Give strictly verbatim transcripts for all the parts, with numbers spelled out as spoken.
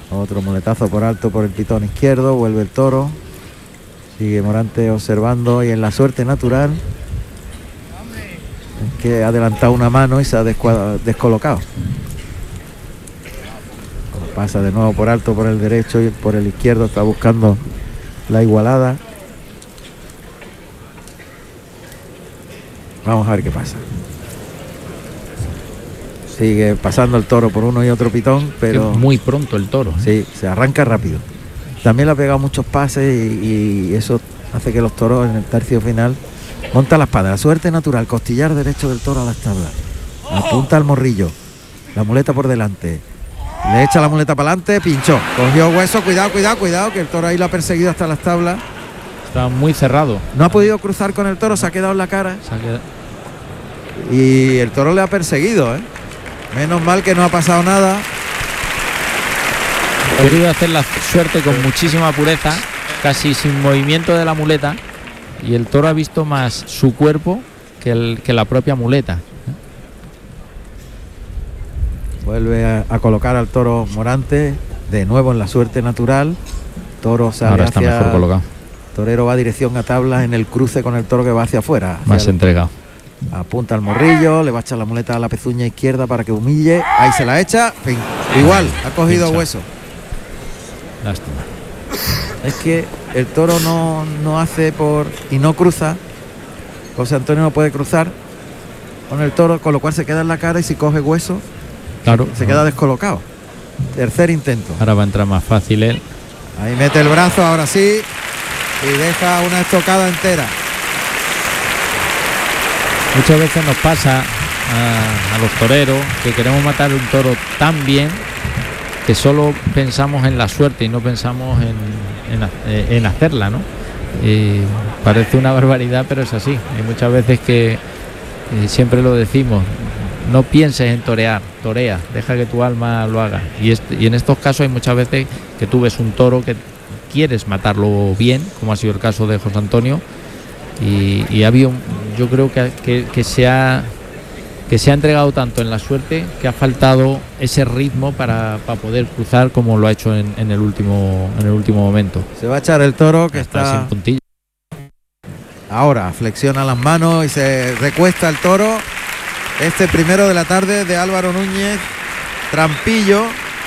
Otro muletazo por alto por el pitón izquierdo, vuelve el toro. Sigue Morante observando y en la suerte natural es que ha adelantado una mano y se ha descolocado. Pasa de nuevo por alto por el derecho y por el izquierdo, está buscando la igualada. Vamos a ver qué pasa. Sigue pasando el toro por uno y otro pitón, pero muy pronto el toro, ¿eh? Sí, se arranca rápido. También le ha pegado muchos pases y, y eso hace que los toros en el tercio final monta la espada. La suerte natural, costillar derecho del toro a las tablas. Apunta al morrillo, la muleta por delante. Le echa la muleta para adelante, pinchó, cogió hueso, cuidado, cuidado, cuidado, que el toro ahí lo ha perseguido hasta las tablas. Está muy cerrado. No ha podido cruzar con el toro, se ha quedado en la cara. Se ha quedado... Y el toro le ha perseguido, ¿eh? Menos mal que no ha pasado nada. Ha querido hacer la suerte con muchísima pureza, casi sin movimiento de la muleta, y el toro ha visto más su cuerpo que, el, que la propia muleta. Vuelve a, a colocar al toro Morante de nuevo en la suerte natural. Toro sale Ahora está hacia, mejor colocado. Torero va dirección a tablas en el cruce con el toro que va hacia afuera. Hacia Más el, entregado. Apunta al morrillo, le va a echar la muleta a la pezuña izquierda para que humille. Ahí se la echa. Fin. Igual, ha cogido Pincha. Hueso. Lástima. Es que el toro no, no hace por... y no cruza. José Antonio no puede cruzar con el toro, con lo cual se queda en la cara y si coge Hueso, claro, se no. queda descolocado. Tercer intento. Ahora va a entrar más fácil él. Ahí mete el brazo, ahora sí, y deja una estocada entera. Muchas veces nos pasa a, a los toreros que queremos matar un toro tan bien que solo pensamos en la suerte y no pensamos en, en, en hacerla, ¿no? Y parece una barbaridad, pero es así. Hay muchas veces que eh, siempre lo decimos, no pienses en torear, torea, deja que tu alma lo haga. Y, este, y en estos casos hay muchas veces que tú ves un toro que quieres matarlo bien, como ha sido el caso de José Antonio, y, y ha habido, yo creo que, que, que se ha que se ha entregado tanto en la suerte que ha faltado ese ritmo para, para poder cruzar como lo ha hecho en, en el último en el último momento. Se va a echar el toro que está, está sin puntillo. Ahora flexiona las manos y se recuesta el toro. Este primero de la tarde de Álvaro Núñez Trampillo,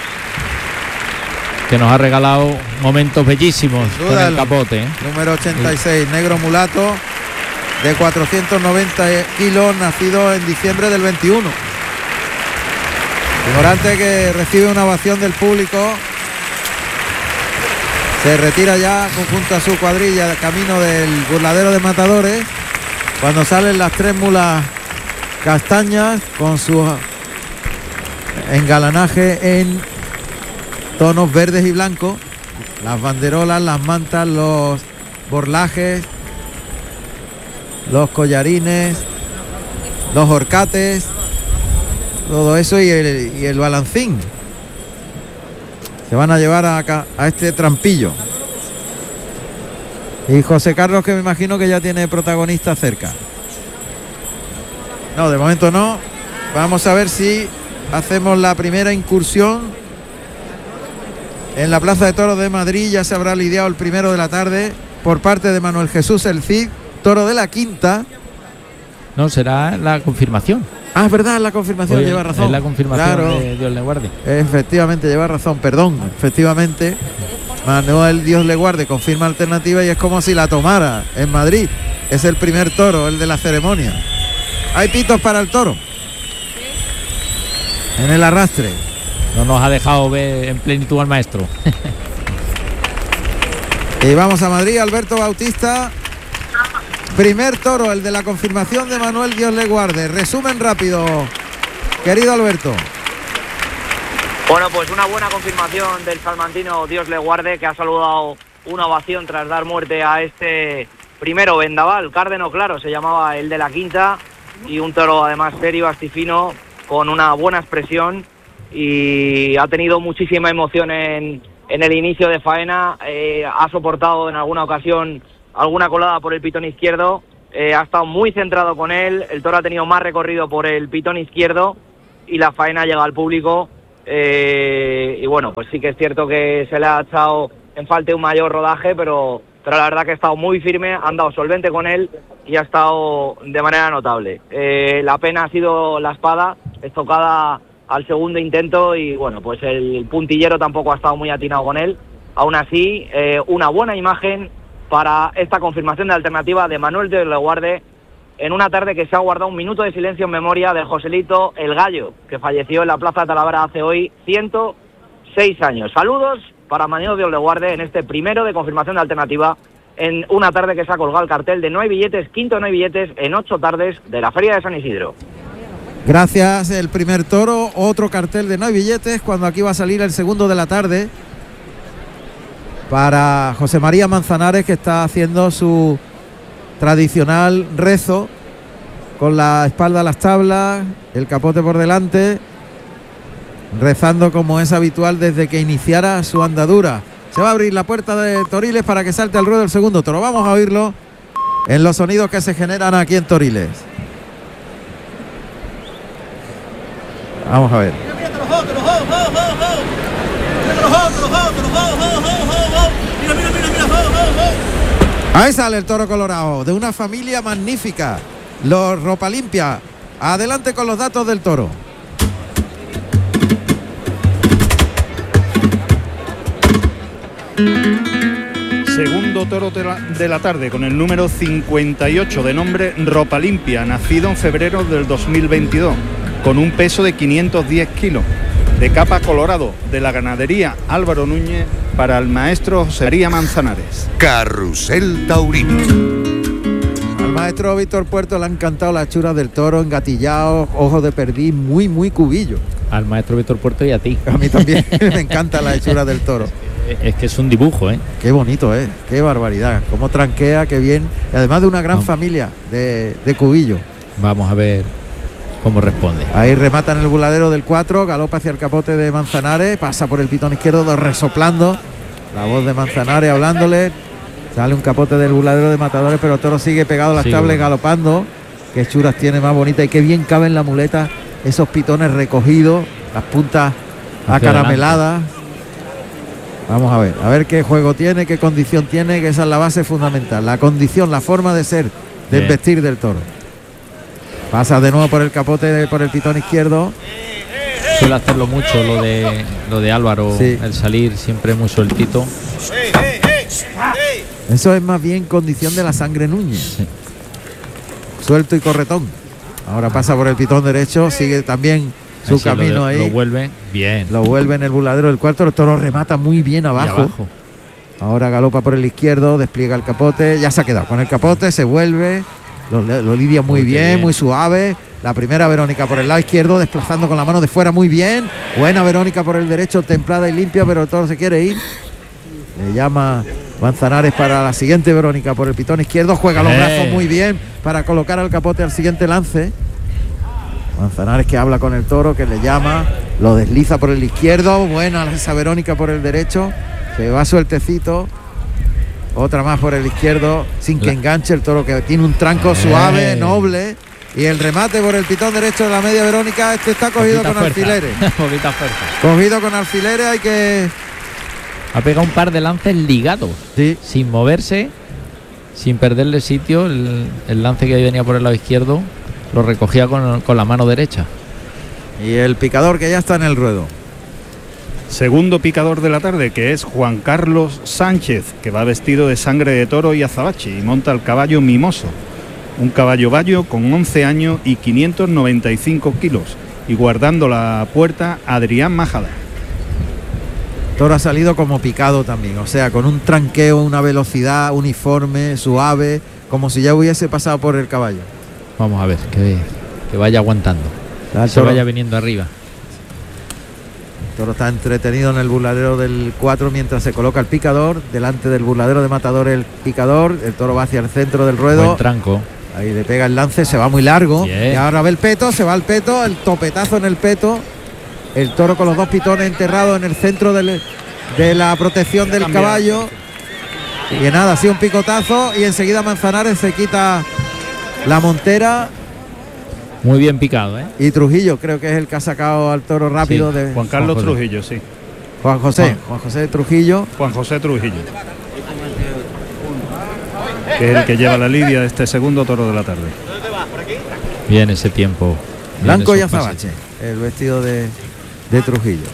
que nos ha regalado momentos bellísimos con el el capote, ¿eh? Número ochenta y seis, negro mulato de cuatrocientos noventa kilos, nacido en diciembre del veintiuno. Morante, que recibe una ovación del público, se retira ya junto a su cuadrilla camino del burladero de matadores, cuando salen las tres mulas castañas con su engalanaje en tonos verdes y blancos, las banderolas, las mantas, los borlajes, los collarines, los horcates, todo eso y el, y el balancín. Se van a llevar a, acá, a este Trampillo. Y José Carlos, que me imagino que ya tiene protagonista cerca. No, de momento no. Vamos a ver si hacemos la primera incursión en la Plaza de Toros de Madrid. Ya se habrá lidiado el primero de la tarde por parte de Manuel Jesús El Cid, toro de la quinta. No, será la confirmación. Ah, es verdad, la confirmación, Oye, lleva razón. Es la confirmación, claro, de Dios le guarde. Efectivamente, lleva razón, perdón. Efectivamente, Manuel Dios le guarde confirma alternativa y es como si la tomara en Madrid. Es el primer toro, el de la ceremonia. Hay pitos para el toro en el arrastre. No nos ha dejado ver en plenitud al maestro. Y vamos a Madrid, Alberto Bautista. Primer toro, el de la confirmación de Manuel Dios le guarde. Resumen rápido, querido Alberto. Bueno, pues una buena confirmación del salmantino Dios le guarde, que ha saludado una ovación tras dar muerte a este primero vendaval. Cárdeno Claro se llamaba el de la quinta, y un toro además serio, astifino, con una buena expresión, y ha tenido muchísima emoción en, en el inicio de faena. Eh, ha soportado en alguna ocasión alguna colada por el pitón izquierdo, eh, ha estado muy centrado con él, el toro ha tenido más recorrido por el pitón izquierdo y la faena llega al público eh, y bueno, pues sí que es cierto que se le ha echado en falta un mayor rodaje, pero, pero la verdad que ha estado muy firme, ha andado solvente con él y ha estado de manera notable. Eh, la pena ha sido la espada, estocada al segundo intento, y bueno, pues el puntillero tampoco ha estado muy atinado con él. Aún así, eh, una buena imagen para esta confirmación de alternativa de Manuel Dios le guarde, en una tarde que se ha guardado un minuto de silencio en memoria de Joselito el Gallo, que falleció en la Plaza de Talavera hace hoy ciento seis años. Saludos para Manuel Dios le guarde en este primero de confirmación de alternativa, en una tarde que se ha colgado el cartel de No hay billetes, quinto No hay billetes, en ocho tardes de la Feria de San Isidro. Gracias, el primer toro, otro cartel de No hay billetes, cuando aquí va a salir el segundo de la tarde para José María Manzanares, que está haciendo su tradicional rezo con la espalda a las tablas, el capote por delante, rezando como es habitual desde que iniciara su andadura. Se va a abrir la puerta de Toriles para que salte al ruedo el segundo toro. Vamos a oírlo en los sonidos que se generan aquí en Toriles. Vamos a ver. Ahí sale el toro colorado, de una familia magnífica, los Ropa Limpia. Adelante con los datos del toro. Segundo toro de la, de la tarde, con el número cincuenta y ocho, de nombre Ropa Limpia, nacido en febrero del dos mil veintidós, con un peso de quinientos diez kilos, de capa colorado, de la ganadería Álvaro Núñez, para el maestro José María Manzanares. Carrusel Taurino. Al maestro Víctor Puerto le han encantado las churas del toro, engatillados, ojos de perdiz, muy, muy cubillo. Al maestro Víctor Puerto y a ti. A mí también me encanta la hechura del toro. Es que es un dibujo, ¿eh? Qué bonito, ¿eh? Qué barbaridad. Cómo tranquea, qué bien. Y además de una gran Vamos. familia de, de cubillo. Vamos a ver cómo responde. Ahí remata en el buladero del cuatro, galopa hacia el capote de Manzanares, pasa por el pitón izquierdo resoplando. La voz de Manzanares hablándole. Sale un capote del buladero de Matadores, pero el toro sigue pegado a las sí, tablas, bueno. galopando. Qué churas tiene más bonita y qué bien cabe en la muleta esos pitones recogidos, las puntas acarameladas. Vamos a ver, a ver qué juego tiene, qué condición tiene, que esa es la base fundamental. La condición, la forma de ser, de vestir del toro. Pasa de nuevo por el capote, por el pitón izquierdo. Suele hacerlo mucho lo de lo de Álvaro, sí. el salir siempre muy sueltito. Eso es más bien condición de la Sangre Núñez. Sí. Suelto y corretón. Ahora pasa por el pitón derecho, sigue también su Así camino lo de, ahí. Lo vuelve bien. Lo vuelve en el buladero del cuarto. El toro remata muy bien abajo. abajo. Ahora galopa por el izquierdo, despliega el capote. Ya se ha quedado con el capote, se vuelve. Lo, lo lidia muy, muy bien, bien, muy suave. La primera Verónica por el lado izquierdo, desplazando con la mano de fuera muy bien. Buena Verónica por el derecho, templada y limpia, pero el toro se quiere ir. Le llama Manzanares para la siguiente Verónica por el pitón izquierdo. Juega los eh. brazos muy bien para colocar al capote al siguiente lance. Manzanares que habla con el toro, que le llama, lo desliza por el izquierdo. Buena esa Verónica por el derecho. Se va sueltecito. Otra más por el izquierdo, sin que enganche el toro, que tiene un tranco suave, noble. Y el remate por el pitón derecho de la media Verónica. Este está cogido Poquita con fuerza. alfileres. Poquita fuerza. Cogido con alfileres, hay que... Ha pegado un par de lances ligados, sí. sin moverse, sin perderle sitio. El, el lance que venía por el lado izquierdo lo recogía con, con la mano derecha. Y el picador que ya está en el ruedo. Segundo picador de la tarde, que es Juan Carlos Sánchez, que va vestido de sangre de toro y azabache y monta el caballo Mimoso. Un caballo bayo con once años y quinientos noventa y cinco kilos. Y guardando la puerta, Adrián Majada. Toro ha salido como picado también, o sea, con un tranqueo, una velocidad uniforme, suave, como si ya hubiese pasado por el caballo. Vamos a ver, que, que vaya aguantando, que se vaya viniendo arriba. El toro está entretenido en el burladero del cuatro mientras se coloca el picador, delante del burladero de Matador el picador, el toro va hacia el centro del ruedo. Buen tranco. Ahí le pega el lance, se va muy largo. Bien. Y ahora ve el peto, se va el peto, el topetazo en el peto. El toro con los dos pitones enterrados en el centro del, de la protección del caballo. Y nada, ha sido un picotazo y enseguida Manzanares se quita la montera Muy bien picado, ¿eh? Y Trujillo creo que es el que ha sacado al toro rápido. Sí, de Juan Carlos Juan José. Trujillo, sí. Juan José, Juan. Juan José Trujillo. Juan José Trujillo. Que es el que lleva la lidia de este segundo toro de la tarde. Bien ese tiempo. bien Blanco y esos pases. azabache, el vestido de, de Trujillo.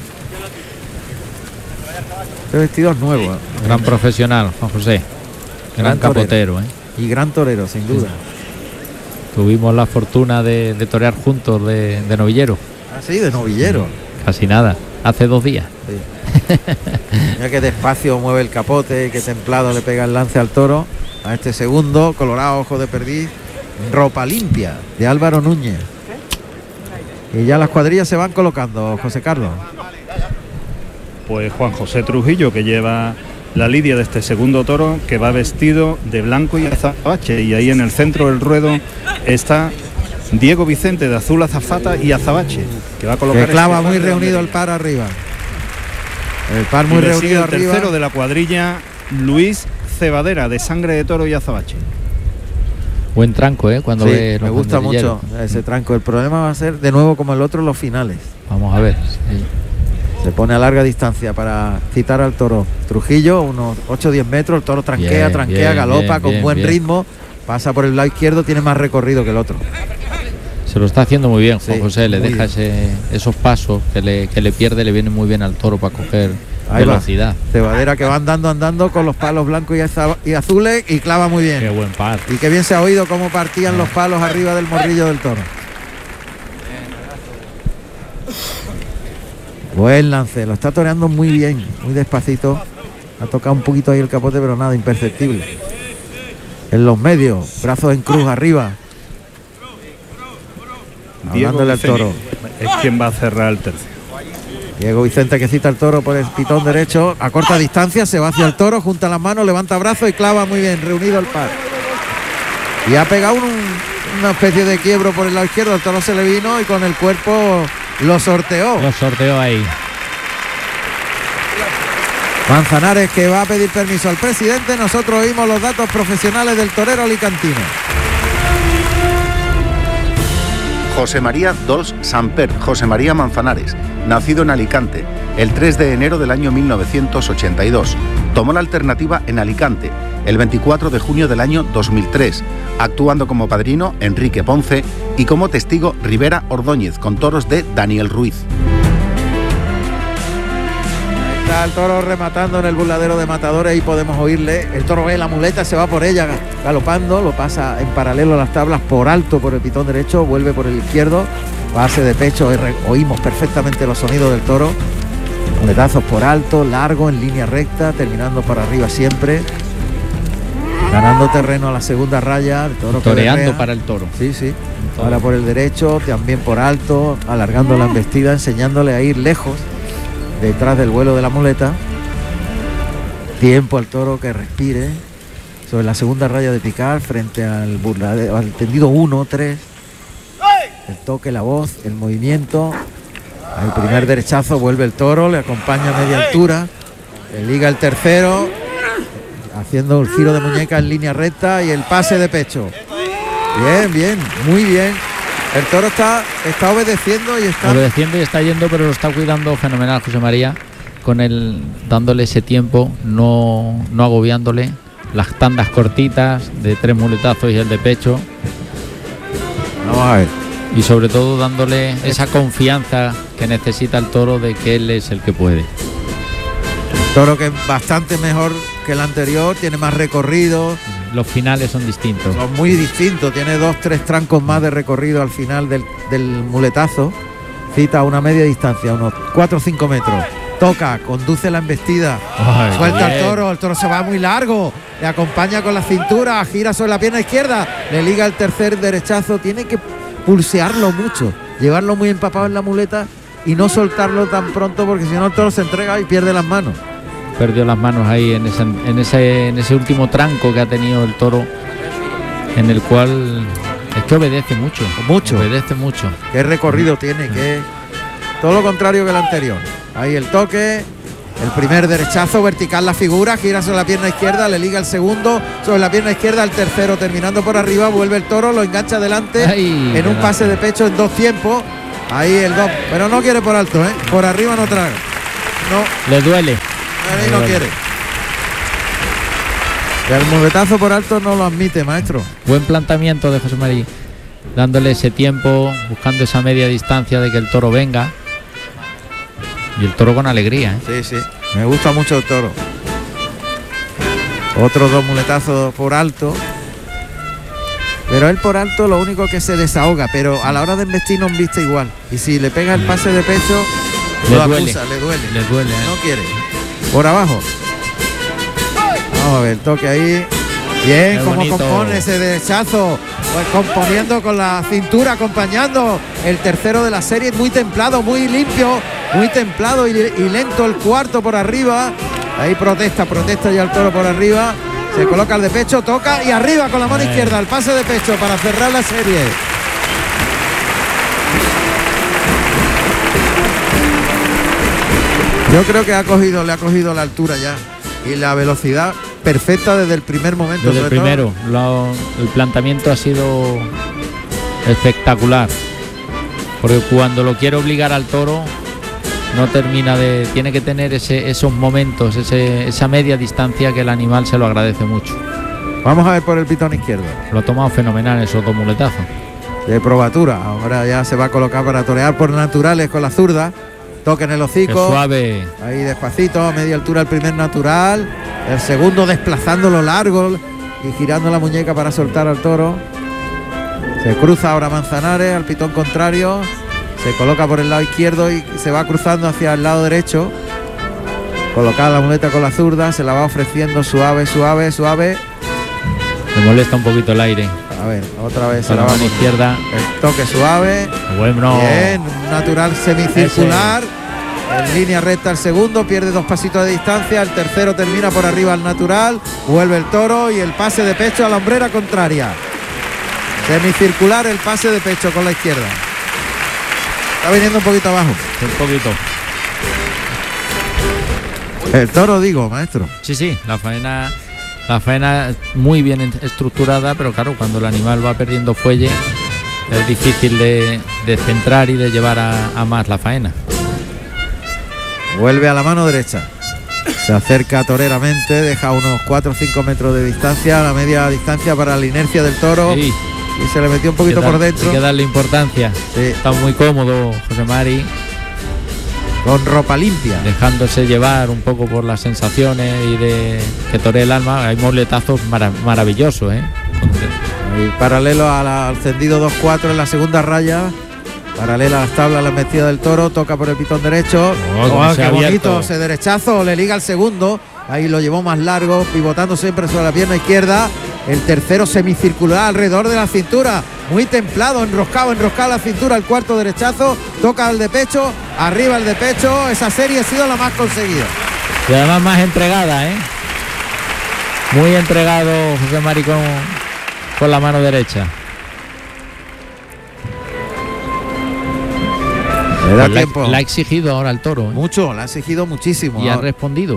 Este vestido es nuevo, ¿eh? Gran profesional, Juan José. Gran, Gran torero. capotero, ¿eh? Y gran torero, sin duda. Tuvimos la fortuna de, de torear juntos de, de novillero. Así, de novillero. Casi nada. Hace dos días. Sí. Mira que despacio mueve el capote, que templado le pega el lance al toro. A este segundo, colorado, ojo de perdiz, ropa limpia, de Álvaro Núñez. Y ya las cuadrillas se van colocando, José Carlos. Pues Juan José Trujillo, que lleva la lidia de este segundo toro, que va vestido de blanco y azabache, y ahí en el centro del ruedo está Diego Vicente de azul azafata y azabache, que va a colocar Que clava este muy par de reunido el banderillas. par arriba. El par muy Y le sigue reunido el arriba. tercero de la cuadrilla, Luis Cebadera, de sangre de toro y azabache. Buen tranco, ¿eh? Cuando Sí, ve los me gusta banderilleros. mucho ese tranco. El problema va a ser de nuevo como el otro los finales. Vamos a ver. Sí. Se pone a larga distancia para citar al toro. Trujillo, unos ocho o diez metros, el toro tranquea, Bien, tranquea, bien, galopa bien, con bien, buen bien. ritmo, pasa por el lado izquierdo, tiene más recorrido que el otro. Se lo está haciendo muy bien, Juan Sí, José. Le muy deja ese, esos pasos que le, que le pierde, le vienen muy bien al toro para coger Ahí va. velocidad. Cebadera que va andando, andando con los palos blancos y, aza- y azules y clava muy Qué bien. buen par. Y que bien se ha oído cómo partían los palos arriba del morrillo del toro. Buen lance, lo está toreando muy bien, muy despacito. Ha tocado un poquito ahí el capote, pero nada, imperceptible. En los medios, brazos en cruz arriba. Hablándole al Vicente toro. es quien va a cerrar el tercio. Diego Vicente que cita al toro por el pitón derecho. A corta distancia se va hacia el toro, junta las manos, levanta brazos y clava muy bien, reunido el par. Y ha pegado un- una especie de quiebro por el lado izquierdo. El toro se le vino y con el cuerpo lo sorteó. Lo sorteó ahí. Manzanares que va a pedir permiso al presidente. Nosotros oímos los datos profesionales del torero alicantino. José María Dols Samper, José María Manzanares, nacido en Alicante el tres de enero del año mil novecientos ochenta y dos. Tomó la alternativa en Alicante el veinticuatro de junio del año dos mil tres, actuando como padrino Enrique Ponce y como testigo Rivera Ordóñez, con toros de Daniel Ruiz. Está el toro rematando en el burladero de matadores y podemos oírle. El toro ve la muleta, se va por ella galopando, lo pasa en paralelo a las tablas por alto por el pitón derecho, vuelve por el izquierdo, base de pecho, oímos perfectamente los sonidos del toro. Muletazos por alto, largo, en línea recta, terminando para arriba siempre. Ganando terreno a la segunda raya, el toro que Toreando berrea. para el toro. Sí, sí. Ahora por el derecho, también por alto, alargando la embestida, enseñándole a ir lejos detrás del vuelo de la muleta. Tiempo al toro que respire sobre la segunda raya de picar frente al burladero, al tendido uno, tres. El toque, la voz, el movimiento. Al primer derechazo vuelve el toro, le acompaña a media altura, le liga el tercero, haciendo el giro de muñeca en línea recta y el pase de pecho. Bien, bien, muy bien. El toro está, está obedeciendo y está... Obedeciendo y está yendo, pero lo está cuidando fenomenal José María, con él dándole ese tiempo, no, no agobiándole. Las tandas cortitas de tres muletazos y el de pecho. Vamos a ver. Y sobre todo dándole esa confianza que necesita el toro de que él es el que puede. Toro que es bastante mejor que el anterior, tiene más recorrido, Los finales son distintos. son muy distintos, tiene dos, tres trancos más de recorrido al final del, del muletazo. Cita a una media distancia, unos cuatro o cinco metros. Toca, conduce la embestida, Ay, suelta bien. al toro, el toro se va muy largo, le acompaña con la cintura, gira sobre la pierna izquierda, le liga el tercer derechazo, tiene que pulsearlo mucho, llevarlo muy empapado en la muleta y no soltarlo tan pronto porque si no el toro se entrega y pierde las manos. Perdió las manos ahí en ese, en ese, en ese último tranco que ha tenido el toro, en el cual es que obedece mucho. Mucho. Obedece mucho. Qué recorrido tiene, que todo lo contrario que el anterior. Ahí el toque, El primer derechazo, vertical la figura, gira sobre la pierna izquierda, le liga el segundo sobre la pierna izquierda, el tercero terminando por arriba, vuelve el toro, lo engancha adelante. Ay, en un pase de pecho en dos tiempos. Ahí el dos, pero no quiere por alto, ¿eh? Por arriba no traga. No. Le duele. Ahí no quiere. Y el muletazo por alto no lo admite, maestro. Buen planteamiento de José María, dándole ese tiempo, buscando esa media distancia de que el toro venga. Y el toro con alegría, ¿eh? Sí, sí. Me gusta mucho el toro. Otros dos muletazos por alto. Pero él por alto lo único que se desahoga, pero a la hora de embestir no embiste igual. Y si le pega el pase de pecho, le lo duele, acusa, le duele. Le duele, ¿eh? No quiere. Por abajo. Vamos a ver, toque ahí. Bien, qué como bonito. Compone ese derechazo. Pues componiendo con la cintura, acompañando el tercero de la serie. Muy templado, muy limpio, muy templado y, y lento el cuarto por arriba. Ahí protesta, protesta ya el toro por arriba. Se coloca el de pecho, toca y arriba con la mano eh. izquierda, el pase de pecho para cerrar la serie. Yo creo que ha cogido, le ha cogido la altura ya y la velocidad perfecta desde el primer momento. Desde el primero, lo, el planteamiento ha sido espectacular, porque cuando lo quiere obligar al toro no termina de, tiene que tener ese, esos momentos, ese, esa media distancia que el animal se lo agradece mucho. Vamos a ver por el pitón izquierdo. Lo ha tomado fenomenal esos dos muletazos. De probatura, ahora ya se va a colocar para torear por naturales con la zurda. Toque en el hocico. Qué suave. Ahí despacito, a media altura el primer natural. El segundo desplazándolo largo y girando la muñeca para soltar al toro. Se cruza ahora Manzanares al pitón contrario. Se coloca por el lado izquierdo y se va cruzando hacia el lado derecho. Colocada la muleta con la zurda, se la va ofreciendo suave, suave, suave. Me molesta un poquito el aire. A ver, otra vez se la va a la izquierda. El toque suave. Bueno. Bien, natural semicircular. Ese. En línea recta el segundo, pierde dos pasitos de distancia. El tercero termina por arriba al natural. Vuelve el toro y el pase de pecho a la hombrera contraria. Semicircular el pase de pecho con la izquierda. Está viniendo un poquito abajo. Un poquito. El toro, digo, maestro. Sí, sí, la faena, la faena muy bien estructurada, pero claro, cuando el animal va perdiendo fuelle es difícil de, de centrar y de llevar a, a más la faena. Vuelve a la mano derecha. Se acerca toreramente, deja unos cuatro o cinco metros de distancia, la media distancia para la inercia del toro. Sí. Y se le metió un poquito por dentro. Hay que darle importancia. Sí. Está muy cómodo José Mari. Con ropa limpia. Dejándose llevar un poco por las sensaciones y de que toree el alma. Hay moletazos marav maravillosos, ¿eh? Y paralelo a la, al tendido dos cuatro en la segunda raya. Paralela a las tablas, la embestida del toro. Toca por el pitón derecho. Oh, oh, qué bonito. Ese derechazo le liga al segundo. Ahí lo llevó más largo, pivotando siempre sobre la pierna izquierda. El tercero semicircular alrededor de la cintura, muy templado, enroscado, enroscado la cintura, el cuarto derechazo, toca el de pecho, arriba el de pecho. Esa serie ha sido la más conseguida. Y además más entregada, ¿eh? Muy entregado José Mari con, con la mano derecha. Le da pues tiempo. La, la ha exigido ahora el toro, ¿eh? Mucho, la ha exigido muchísimo. Y ahora ha respondido.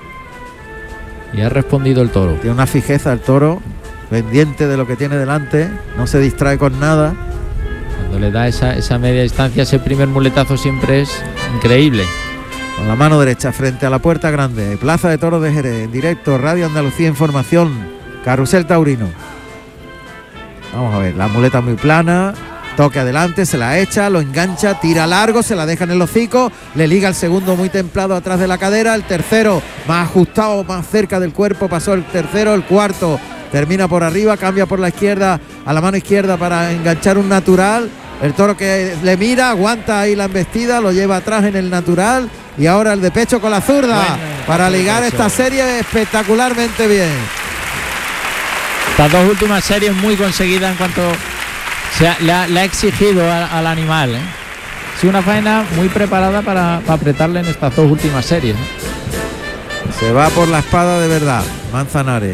Y ha respondido el toro. Tiene una fijeza el toro, pendiente de lo que tiene delante, no se distrae con nada. Cuando le da esa, esa media distancia, ese primer muletazo siempre es increíble. Con la mano derecha frente a la puerta grande, Plaza de Toros de Jerez, en directo, Radio Andalucía Información, Carrusel Taurino. Vamos a ver, la muleta muy plana. Toque adelante, se la echa, lo engancha, tira largo, se la deja en el hocico, le liga el segundo muy templado atrás de la cadera, el tercero más ajustado, más cerca del cuerpo, pasó el tercero, el cuarto termina por arriba, cambia por la izquierda, a la mano izquierda para enganchar un natural, el toro que le mira, aguanta ahí la embestida, lo lleva atrás en el natural y ahora el de pecho con la zurda, bueno, para ligar esta serie espectacularmente bien. Estas dos últimas series muy conseguidas en cuanto... Se ha, le, ha, le ha exigido a, al animal, ¿eh? Sí, una faena muy preparada para, para apretarle en estas dos últimas series, ¿eh? Se va por la espada de verdad, Manzanares.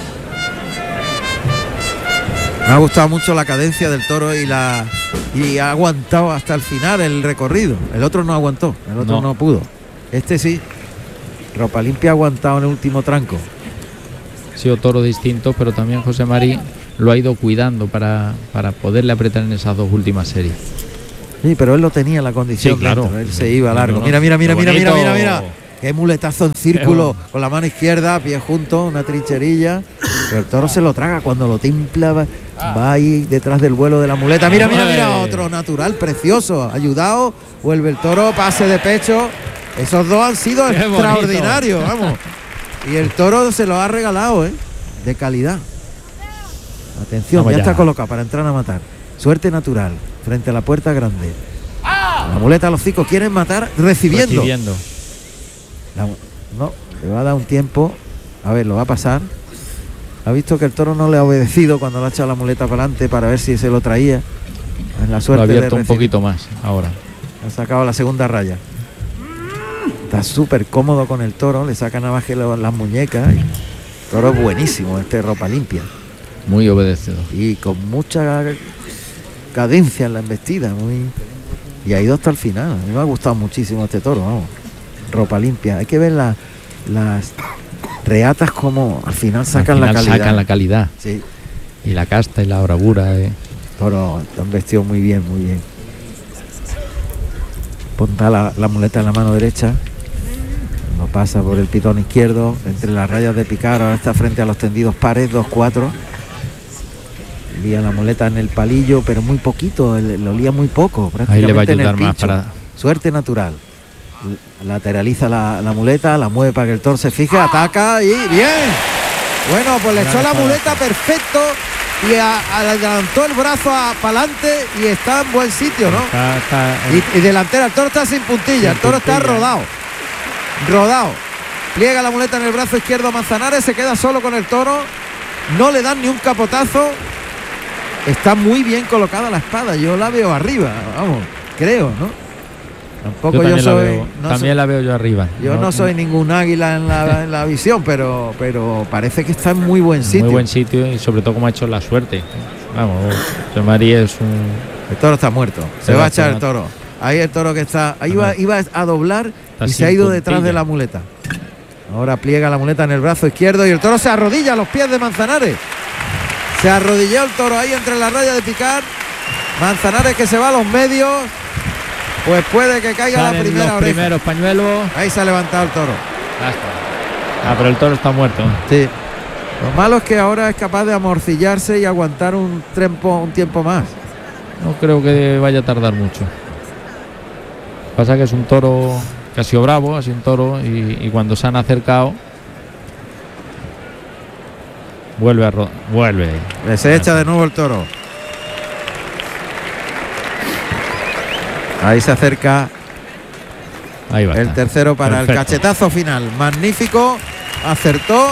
Me ha gustado mucho la cadencia del toro y la y ha aguantado hasta el final el recorrido. El otro no aguantó, el otro no, no pudo. Este sí. Ropa Limpia ha aguantado en el último tranco. Ha sido toro distinto, pero también José María lo ha ido cuidando para, para poderle apretar en esas dos últimas series. Sí, pero él lo tenía en la condición, sí, claro. Dentro. Él se iba largo. No, no, mira, mira, mira, mira, mira, bonito. mira, mira. Qué muletazo en círculo, con la mano izquierda, pie junto, una trincherilla. Pero el toro se lo traga cuando lo templa, va, va ahí detrás del vuelo de la muleta. Mira, mira, mira, otro natural, precioso. Ayudado, vuelve el toro, pase de pecho. Esos dos han sido Qué extraordinarios, vamos. Y el toro se lo ha regalado, ¿eh? De calidad. Atención, Vamos ya, ya está colocado para entrar a matar. Suerte natural, frente a la puerta grande. La muleta, los cinco quieren matar recibiendo. Recibiendo. La, no, le va a dar un tiempo. A ver, lo va a pasar. Ha visto que el toro no le ha obedecido cuando le ha echado la muleta para adelante para ver si se lo traía. En la suerte Lo ha abierto de un poquito más ahora. Ha sacado la segunda raya. Está súper cómodo con el toro. Le saca navaje las muñecas. Y el toro es buenísimo, este Ropa Limpia. Muy obedecido. Y con mucha cadencia en la embestida. Muy... Y ha ido hasta el final. A mí me ha gustado muchísimo este toro, vamos. Ropa Limpia. Hay que ver la, las reatas como al final sacan al final la calidad. Sacan la calidad. Sí. Y la casta y la bravura. Eh. Toro, han vestido muy bien, muy bien. Ponta la, la muleta en la mano derecha. No pasa por el pitón izquierdo. Entre las rayas de picar. Ahora está frente a los tendidos pares. dos cuatro. Lía la muleta en el palillo, pero muy poquito. Lo lía muy poco. Ahí le va a ayudar más para... Suerte natural. Lateraliza la, la muleta, la mueve para que el toro se fije, ataca y bien. Bueno, pues le echó la muleta perfecto y a, a, adelantó el brazo para adelante y está en buen sitio, ¿no? Está, está en... y, y delantera, el toro está sin puntilla, sin el toro puntilla. está rodado. Rodado. Pliega la muleta en el brazo izquierdo a Manzanares, se queda solo con el toro. No le dan ni un capotazo. Está muy bien colocada la espada. Yo la veo arriba, vamos, creo, ¿no? Tampoco yo, yo soy. La veo, no también soy, la veo yo arriba. Yo no, no soy ningún águila en la, en la visión, pero, pero parece que está en muy buen sitio. Muy buen sitio y sobre todo como ha hecho la suerte. Vamos, José María es un. El toro está muerto. Se, se va a echar el toro. Ahí el toro que está. Ahí iba, iba a doblar está y se ha ido puntilla. Detrás de la muleta. Ahora pliega la muleta en el brazo izquierdo y el toro se arrodilla a los pies de Manzanares. Se arrodilló el toro ahí entre la raya de picar. Manzanares que se va a los medios. Pues puede que caiga Salen la primera los oreja. primeros pañuelos. Ahí se ha levantado el toro. Ah, pero el toro está muerto. Sí. Lo malo es que ahora es capaz de amorcillarse y aguantar un tiempo, un tiempo más. No creo que vaya a tardar mucho. Pasa que es un toro que ha sido bravo, ha sido un toro y, y cuando se han acercado vuelve a ro vuelve. Se echa de nuevo el toro. Ahí se acerca. Ahí va. El tercero para Perfecto. El cachetazo final. Magnífico. Acertó.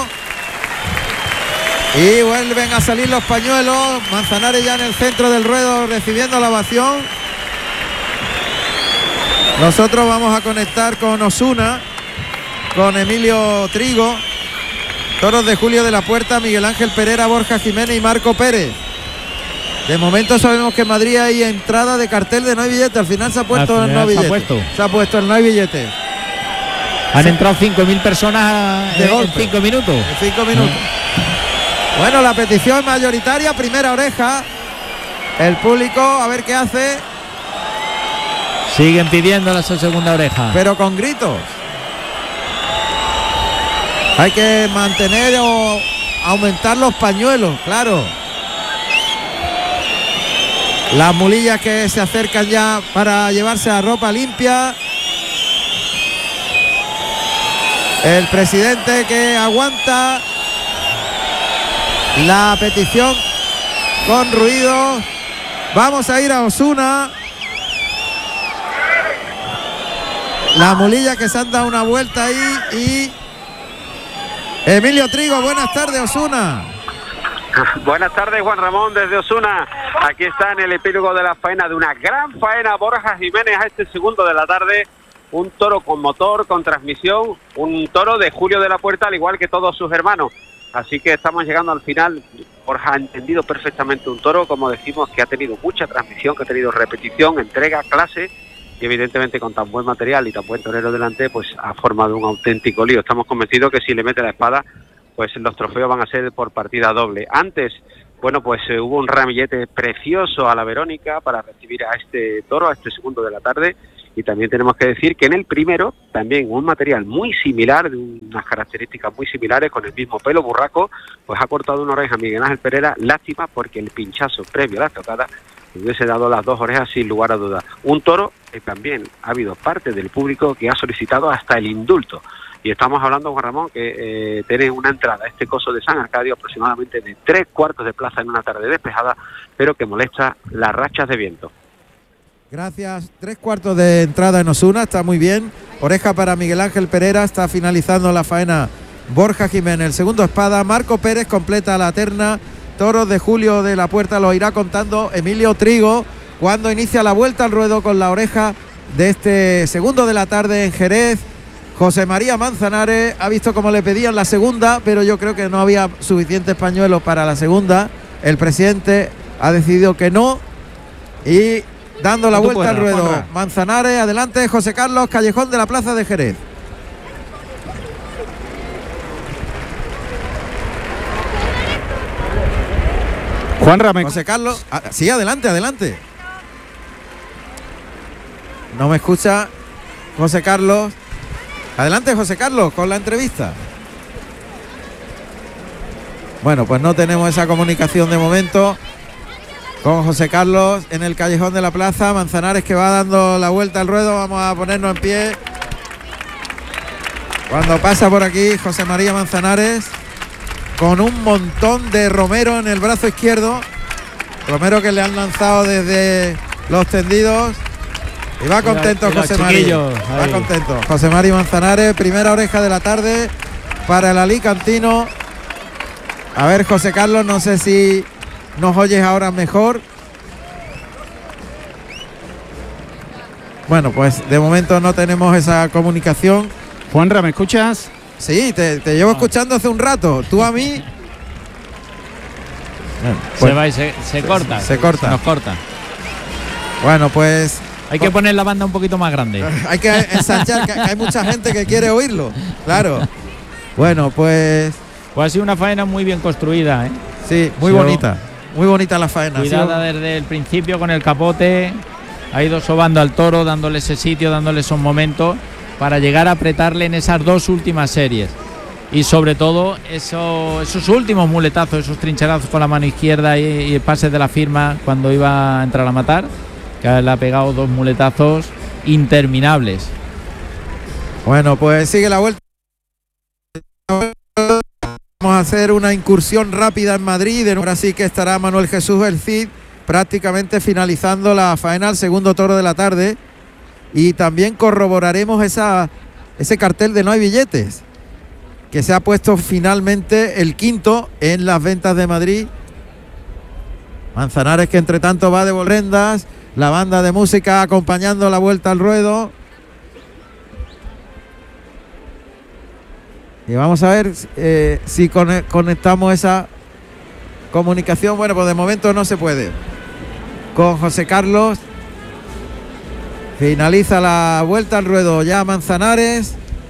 Y vuelven a salir los pañuelos. Manzanares ya en el centro del ruedo recibiendo la ovación. Nosotros vamos a conectar con Osuna, con Emilio Trigo. Toros de Julio de la Puerta, Miguel Ángel Pereira, Borja Jiménez y Marco Pérez. De momento sabemos que en Madrid hay entrada de cartel de no hay billete. Al final se ha puesto el no hay billete. Se ha puesto, se ha puesto el no hay billete. Han sí. entrado cinco mil personas de en cinco minutos. En cinco minutos. No. Bueno, la petición mayoritaria, primera oreja. El público, a ver qué hace. Siguen pidiendo la segunda oreja. Pero con gritos. Hay que mantener o aumentar los pañuelos, claro. Las mulillas que se acercan ya para llevarse a Ropa Limpia. El presidente que aguanta la petición con ruido. Vamos a ir a Osuna. La mulilla que se han dado una vuelta ahí y Emilio Trigo, buenas tardes, Osuna. Buenas tardes, Juan Ramón, desde Osuna. Aquí está en el epílogo de la faena, de una gran faena, Borja Jiménez a este segundo de la tarde. Un toro con motor, con transmisión, un toro de Julio de la Puerta, al igual que todos sus hermanos. Así que estamos llegando al final. Borja ha entendido perfectamente un toro, como decimos, que ha tenido mucha transmisión, que ha tenido repetición, entrega, clase. y evidentemente con tan buen material y tan buen torero delante, pues ha formado un auténtico lío. Estamos convencidos que si le mete la espada, pues los trofeos van a ser por partida doble. Antes, bueno, pues eh, hubo un ramillete precioso a la Verónica para recibir a este toro, a este segundo de la tarde, y también tenemos que decir que en el primero, también un material muy similar, de unas características muy similares, con el mismo pelo burraco, pues ha cortado una oreja a Miguel Ángel Pereira, lástima porque el pinchazo previo a la tocada hubiese dado las dos orejas sin lugar a dudas. Un toro que también ha habido parte del público que ha solicitado hasta el indulto. Y estamos hablando, Juan Ramón, que eh, tiene una entrada a este coso de San Arcadio aproximadamente de tres cuartos de plaza en una tarde despejada, pero que molesta las rachas de viento. Gracias. Tres cuartos de entrada en Osuna, está muy bien. Oreja para Miguel Ángel Pereira, está finalizando la faena Borja Jiménez. El segundo espada, Marco Pérez completa la terna. Toros de Julio de la Puerta lo irá contando Emilio Trigo cuando inicia la vuelta al ruedo con la oreja de este segundo de la tarde en Jerez. José María Manzanares ha visto cómo le pedían la segunda, pero yo creo que no había suficientes pañuelos para la segunda. El presidente ha decidido que no y dando la vuelta al ruedo Manzanares, adelante José Carlos, callejón de la plaza de Jerez. Juan Ramón. José Carlos, ah, sí, adelante, adelante. No me escucha José Carlos. Adelante, José Carlos, con la entrevista. Bueno, pues no tenemos esa comunicación de momento con José Carlos en el callejón de la plaza. Manzanares que va dando la vuelta al ruedo. Vamos a ponernos en pie. Cuando pasa por aquí José María Manzanares con un montón de romero en el brazo izquierdo. Romero que le han lanzado desde los tendidos. Y va contento José María. Va contento. José María Manzanares, primera oreja de la tarde para el alicantino. A ver, José Carlos, no sé si nos oyes ahora mejor. Bueno, pues de momento no tenemos esa comunicación. Juanra, ¿me escuchas? Sí, te, te llevo escuchando hace un rato. Tú a mí. Bueno, pues, se va y se, se corta. Se corta. Se nos corta. Bueno, pues. Hay que poner la banda un poquito más grande. Hay que ensanchar, que hay mucha gente que quiere oírlo. Claro. Bueno, pues. Pues ha sido una faena muy bien construida, ¿eh? Sí, muy sí, bonita. Muy bonita la faena. Cuidada desde el principio con el capote. Ha ido sobando al toro, dándole ese sitio, dándole esos momentos para llegar a apretarle en esas dos últimas series. Y sobre todo eso, esos últimos muletazos, esos trincherazos con la mano izquierda y, y el pase de la firma cuando iba a entrar a matar, que le ha pegado dos muletazos interminables. Bueno, pues sigue la vuelta. Vamos a hacer una incursión rápida en Madrid. Ahora sí que estará Manuel Jesús El Cid prácticamente finalizando la faena al segundo toro de la tarde. Y también corroboraremos esa, ese cartel de no hay billetes, que se ha puesto finalmente el quinto en las ventas de Madrid. Manzanares que entre tanto va de rendas, la banda de música acompañando la vuelta al ruedo. Y vamos a ver eh, si conectamos esa comunicación. Bueno, pues de momento no se puede. Con José Carlos. Finaliza la vuelta al ruedo ya Manzanares.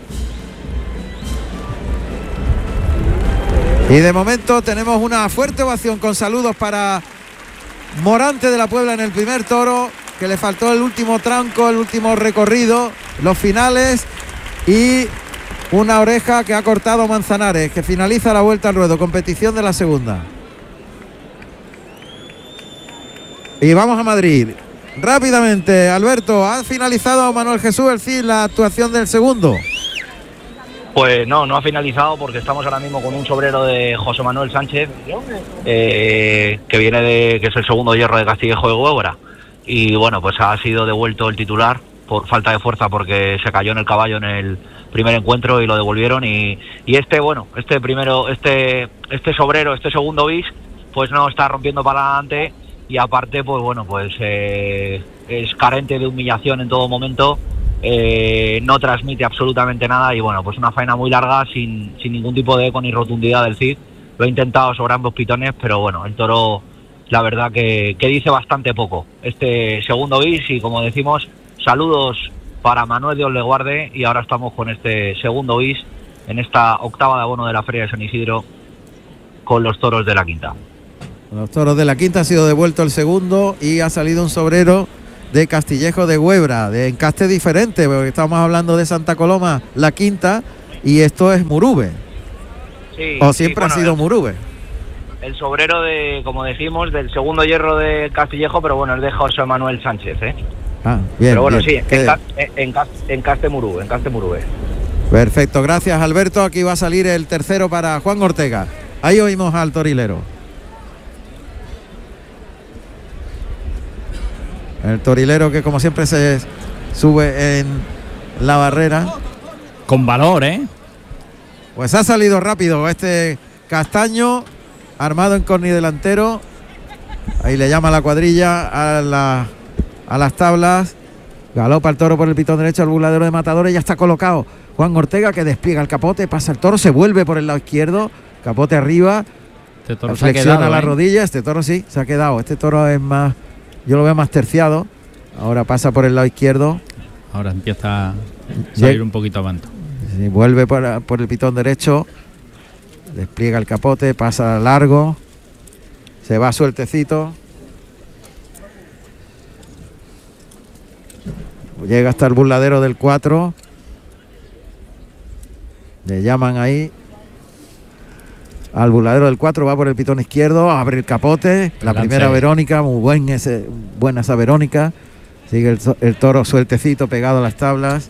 Y de momento tenemos una fuerte ovación con saludos para Morante de la Puebla en el primer toro, que le faltó el último tranco, el último recorrido, los finales, y una oreja que ha cortado Manzanares, que finaliza la vuelta al ruedo, competición de la segunda. Y vamos a Madrid. Rápidamente, Alberto, ¿ha finalizado Manuel Jesús El Cid la actuación del segundo? Pues no, no ha finalizado porque estamos ahora mismo con un sobrero de José Manuel Sánchez, eh, que viene de, que es el segundo hierro de Castillejo de Huébora. Y bueno, pues ha sido devuelto el titular por falta de fuerza porque se cayó en el caballo en el primer encuentro y lo devolvieron. Y, y este, bueno, este primero, este, este sobrero, este segundo bis, pues no está rompiendo para adelante. Y aparte, pues bueno, pues eh, es carente de humillación en todo momento, eh, no transmite absolutamente nada y bueno, pues una faena muy larga sin, sin ningún tipo de eco ni rotundidad del Cid. Lo he intentado sobre ambos pitones, pero bueno, el toro la verdad que, que dice bastante poco. Este segundo bis y como decimos, Saludos para Manuel Dios le guarde, y ahora estamos con este segundo bis en esta octava de abono de la Feria de San Isidro con los toros de la quinta. Los toros de la quinta, ha sido devuelto el segundo y ha salido un sobrero de Castillejo de Huebra, de encaste diferente, porque estamos hablando de Santa Coloma, la quinta, y esto es Murube. Sí, o siempre sí, bueno, ha sido el, Murube. El sobrero de, como decimos, del segundo hierro de Castillejo, pero bueno, es de José Manuel Sánchez, ¿eh? Ah, bien, pero bueno, bien. sí, enca, enca, encaste Murube, encaste Murube. Perfecto, gracias Alberto. Aquí va a salir el tercero para Juan Ortega. Ahí oímos al torilero. El torilero que como siempre se sube en la barrera. Con valor, ¿eh? Pues ha salido rápido este Castaño, armado en corni delantero. Ahí le llama la cuadrilla a, la, a las tablas. Galopa el toro por el pitón derecho al burladero de Matadores. Ya está colocado Juan Ortega, que despliega el capote, pasa el toro, se vuelve por el lado izquierdo, capote arriba, este toro flexiona quedado, la ¿eh? rodilla. Este toro sí, se ha quedado. Este toro es más, yo lo veo más terciado. Ahora pasa por el lado izquierdo. Ahora empieza a salir un poquito avante. Sí, vuelve por, por el pitón derecho, despliega el capote, pasa largo, se va sueltecito, llega hasta el burladero del cuatro, le llaman ahí al burladero del cuatro, va por el pitón izquierdo, abre el capote, la Lance. primera Verónica, muy buen ese, buena esa Verónica, sigue el, el toro sueltecito pegado a las tablas.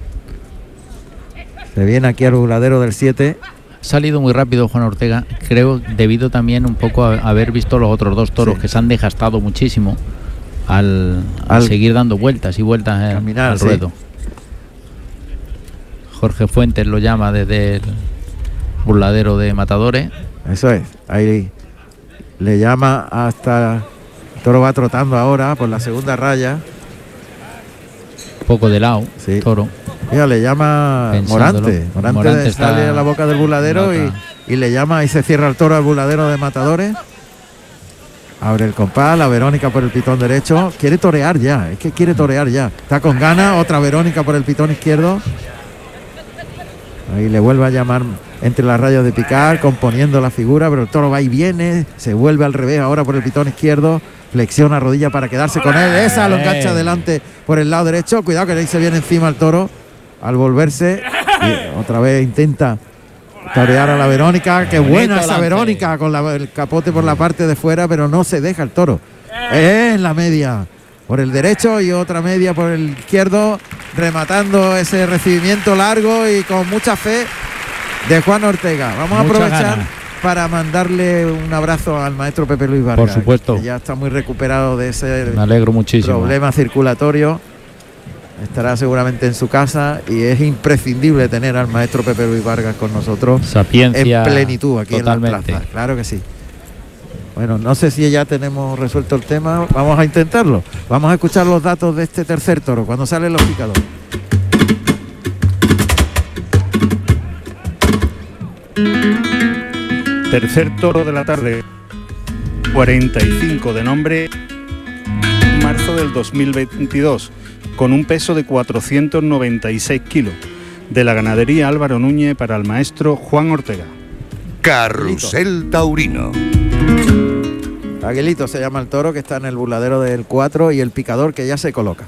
Se viene aquí al burladero del siete. Ha salido muy rápido Juan Ortega, creo debido también un poco a haber visto los otros dos toros, sí, que se han desgastado muchísimo al, al, al seguir dando vueltas y vueltas en, caminar, al ruedo. Sí. Jorge Fuentes lo llama desde el burladero de Matadores. Eso es, ahí le llama hasta... El toro va trotando ahora por la segunda raya. Poco de lado, sí. Toro. Mira, le llama Morante. Morante, Morante sale a la boca del burladero y, y le llama y se cierra el toro al burladero de Matadores. Abre el compás, la Verónica por el pitón derecho. Quiere torear ya, es que quiere torear ya. Está con ganas, otra Verónica por el pitón izquierdo. Ahí le vuelve a llamar entre las rayas de picar, componiendo la figura, pero el toro va y viene, se vuelve al revés ahora por el pitón izquierdo. Flexiona rodilla para quedarse con él. Esa lo engancha adelante por el lado derecho. Cuidado que ahí se viene encima el toro al volverse. Y otra vez intenta torear a la Verónica. Qué buena esa Verónica con la, el capote por la parte de fuera, pero no se deja el toro. Es la media por el derecho y otra media por el izquierdo, rematando ese recibimiento largo y con mucha fe de Juan Ortega. Vamos Mucha a aprovechar gana. para mandarle un abrazo al maestro Pepe Luis Vargas. Por supuesto. Que ya está muy recuperado de ese Me alegro muchísimo. problema circulatorio. Estará seguramente en su casa y es imprescindible tener al maestro Pepe Luis Vargas con nosotros. Sapiencia en plenitud aquí totalmente. en la plaza. Claro que sí. Bueno, no sé si ya tenemos resuelto el tema. Vamos a intentarlo. Vamos a escuchar los datos de este tercer toro cuando salen los picadores. Tercer toro de la tarde, cuarenta y cinco de nombre, marzo del dos mil veintidós, con un peso de cuatrocientos noventa y seis kilos, de la ganadería Álvaro Núñez para el maestro Juan Ortega. Carrusel Taurino. Aguilito se llama el toro, que está en el burladero del cuatro, y el picador que ya se coloca.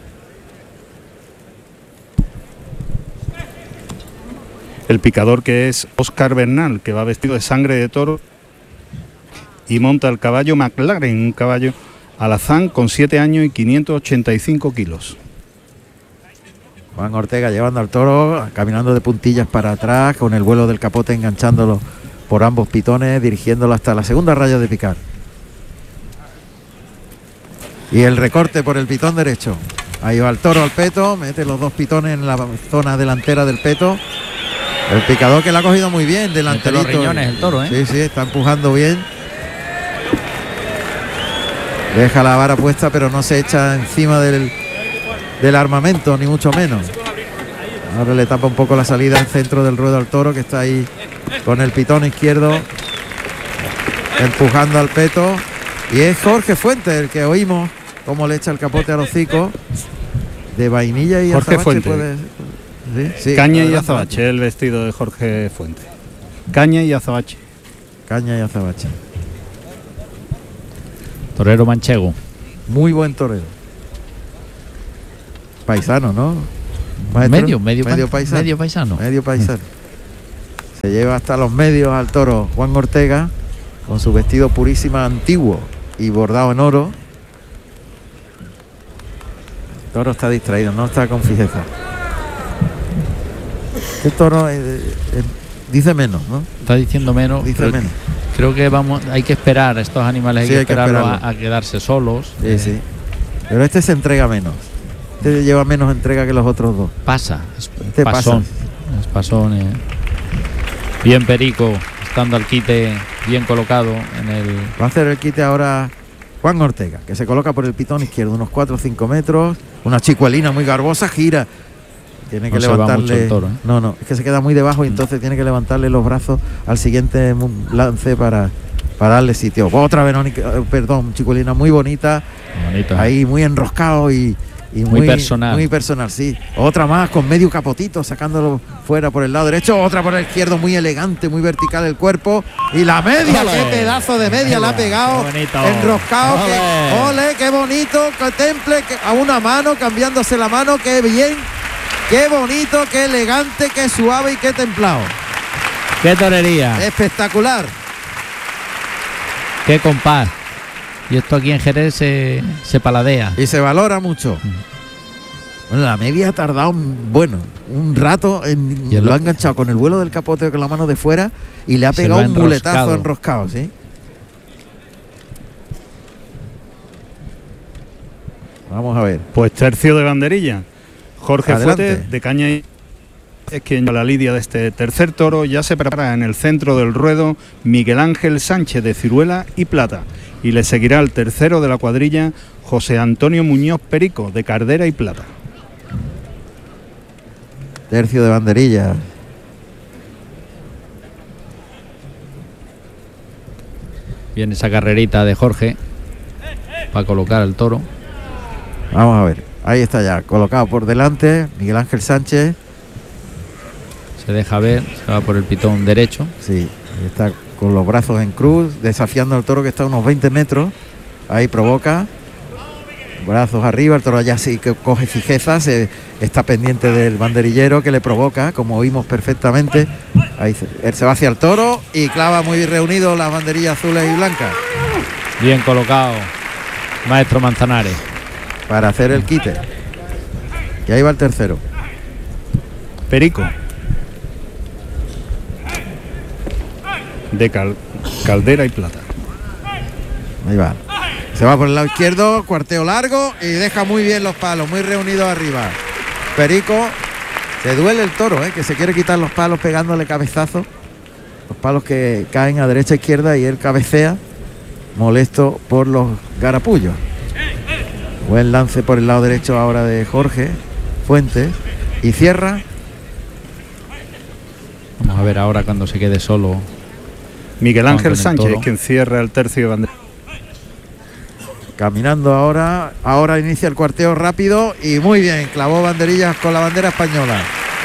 El picador, que es Óscar Bernal, que va vestido de sangre de toro y monta el caballo McLaren, un caballo alazán con siete años y quinientos ochenta y cinco kilos. Juan Ortega llevando al toro, caminando de puntillas para atrás, con el vuelo del capote enganchándolo por ambos pitones, dirigiéndolo hasta la segunda raya de picar. Y el recorte por el pitón derecho. Ahí va el toro al peto, mete los dos pitones en la zona delantera del peto. El picador que la ha cogido muy bien, delanterito. Mete los riñones el toro, ¿eh? Sí, sí, está empujando bien. Deja la vara puesta, pero no se echa encima del, del armamento, ni mucho menos. Ahora le tapa un poco la salida al centro del ruedo al toro, que está ahí con el pitón izquierdo, empujando al peto. Y es Jorge Fuentes el que oímos cómo le echa el capote al hocico, de vainilla y Jorge azabache Fuente. puede... ¿Sí? Sí, Caña y adelante. azabache, el vestido de Jorge Fuente. Caña y azabache. Caña y azabache. Torero manchego. Muy buen torero. Paisano, ¿no? Maestro? Medio, medio, medio pa- paisano. medio paisano. Medio paisano. Se lleva hasta los medios al toro Juan Ortega con su vestido purísima antiguo y bordado en oro. El toro está distraído, no está con fijeza. El toro eh, eh, dice menos, ¿no? Está diciendo menos. Dice pero menos. Creo que vamos, hay que esperar a estos animales, hay Sí, que hay que esperarlos esperarlo. a, a quedarse solos. Sí, sí. Pero este se entrega menos. Este lleva menos entrega que los otros dos. Pasa, es Este pasón. pasa. Es pasón. eh. Bien Perico, estando al quite, bien colocado en el. Va a hacer el quite ahora Juan Ortega, que se coloca por el pitón izquierdo, unos cuatro o cinco metros. Una chicuelina muy garbosa, gira. Tiene que No se va levantarle. mucho el toro, ¿eh? No, no, es que se queda muy debajo y entonces tiene que levantarle los brazos al siguiente mu- lance para, para darle sitio. Otra Verónica, eh, perdón, chicuelina muy bonita, Bonito. ahí muy enroscado y, y Muy personal. Muy personal, sí. Otra más con medio capotito, sacándolo fuera por el lado derecho. Otra por el izquierdo, muy elegante, muy vertical el cuerpo. Y la media, ¡Ole! qué pedazo de media la ha pegado. ¡Qué bonito! Enroscado, ¡Ole! que, ole, qué bonito, que temple, que a una mano, cambiándose la mano, qué bien, qué bonito, qué elegante, qué suave y qué templado. ¡Qué torería! Espectacular. ¡Qué compás! Y esto aquí en Jerez se, se paladea. Y se valora mucho. Bueno, la media ha tardado, un- bueno, un rato, en, Y el lo ha otro- enganchado con el vuelo del capote con la mano de fuera y le ha Se pegado lo ha un muletazo enroscado. enroscado, ¿sí? Vamos a ver. Pues tercio de banderilla. Jorge Adelante. Fuente de Caña y es quien lleva la lidia de este tercer toro. Ya se prepara en el centro del ruedo Miguel Ángel Sánchez de ciruela y plata. Y le seguirá el tercero de la cuadrilla, José Antonio Muñoz Perico de cardera y plata. Tercio de banderilla. Viene esa carrerita de Jorge para colocar el toro. Vamos a ver. Ahí está ya, colocado por delante Miguel Ángel Sánchez. Se deja ver, se va por el pitón derecho. Sí, está con los brazos en cruz, desafiando al toro que está a unos veinte metros. Ahí provoca. Brazos arriba, el toro ya sí que coge fijeza, se, está pendiente del banderillero que le provoca, como oímos perfectamente. Ahí se, él se va hacia el toro y clava muy reunido las banderillas azules y blancas Bien colocado, maestro Manzanares. para hacer el quite. Y ahí va el tercero. Perico de cal- caldera y plata. Ahí va. Se va por el lado izquierdo, cuarteo largo y deja muy bien los palos, muy reunidos arriba. Perico, se duele el toro, ¿eh? Que se quiere quitar los palos pegándole cabezazos. Los palos que caen a derecha e izquierda y él cabecea, molesto por los garapullos. Buen lance por el lado derecho ahora de Jorge Fuentes. Y cierra. Vamos a ver ahora cuando se quede solo. Miguel Juan Ángel con el Sánchez toro. es quien cierra el tercio de banderilla. Caminando ahora, ahora inicia el cuarteo rápido y muy bien, clavó banderillas con la bandera española.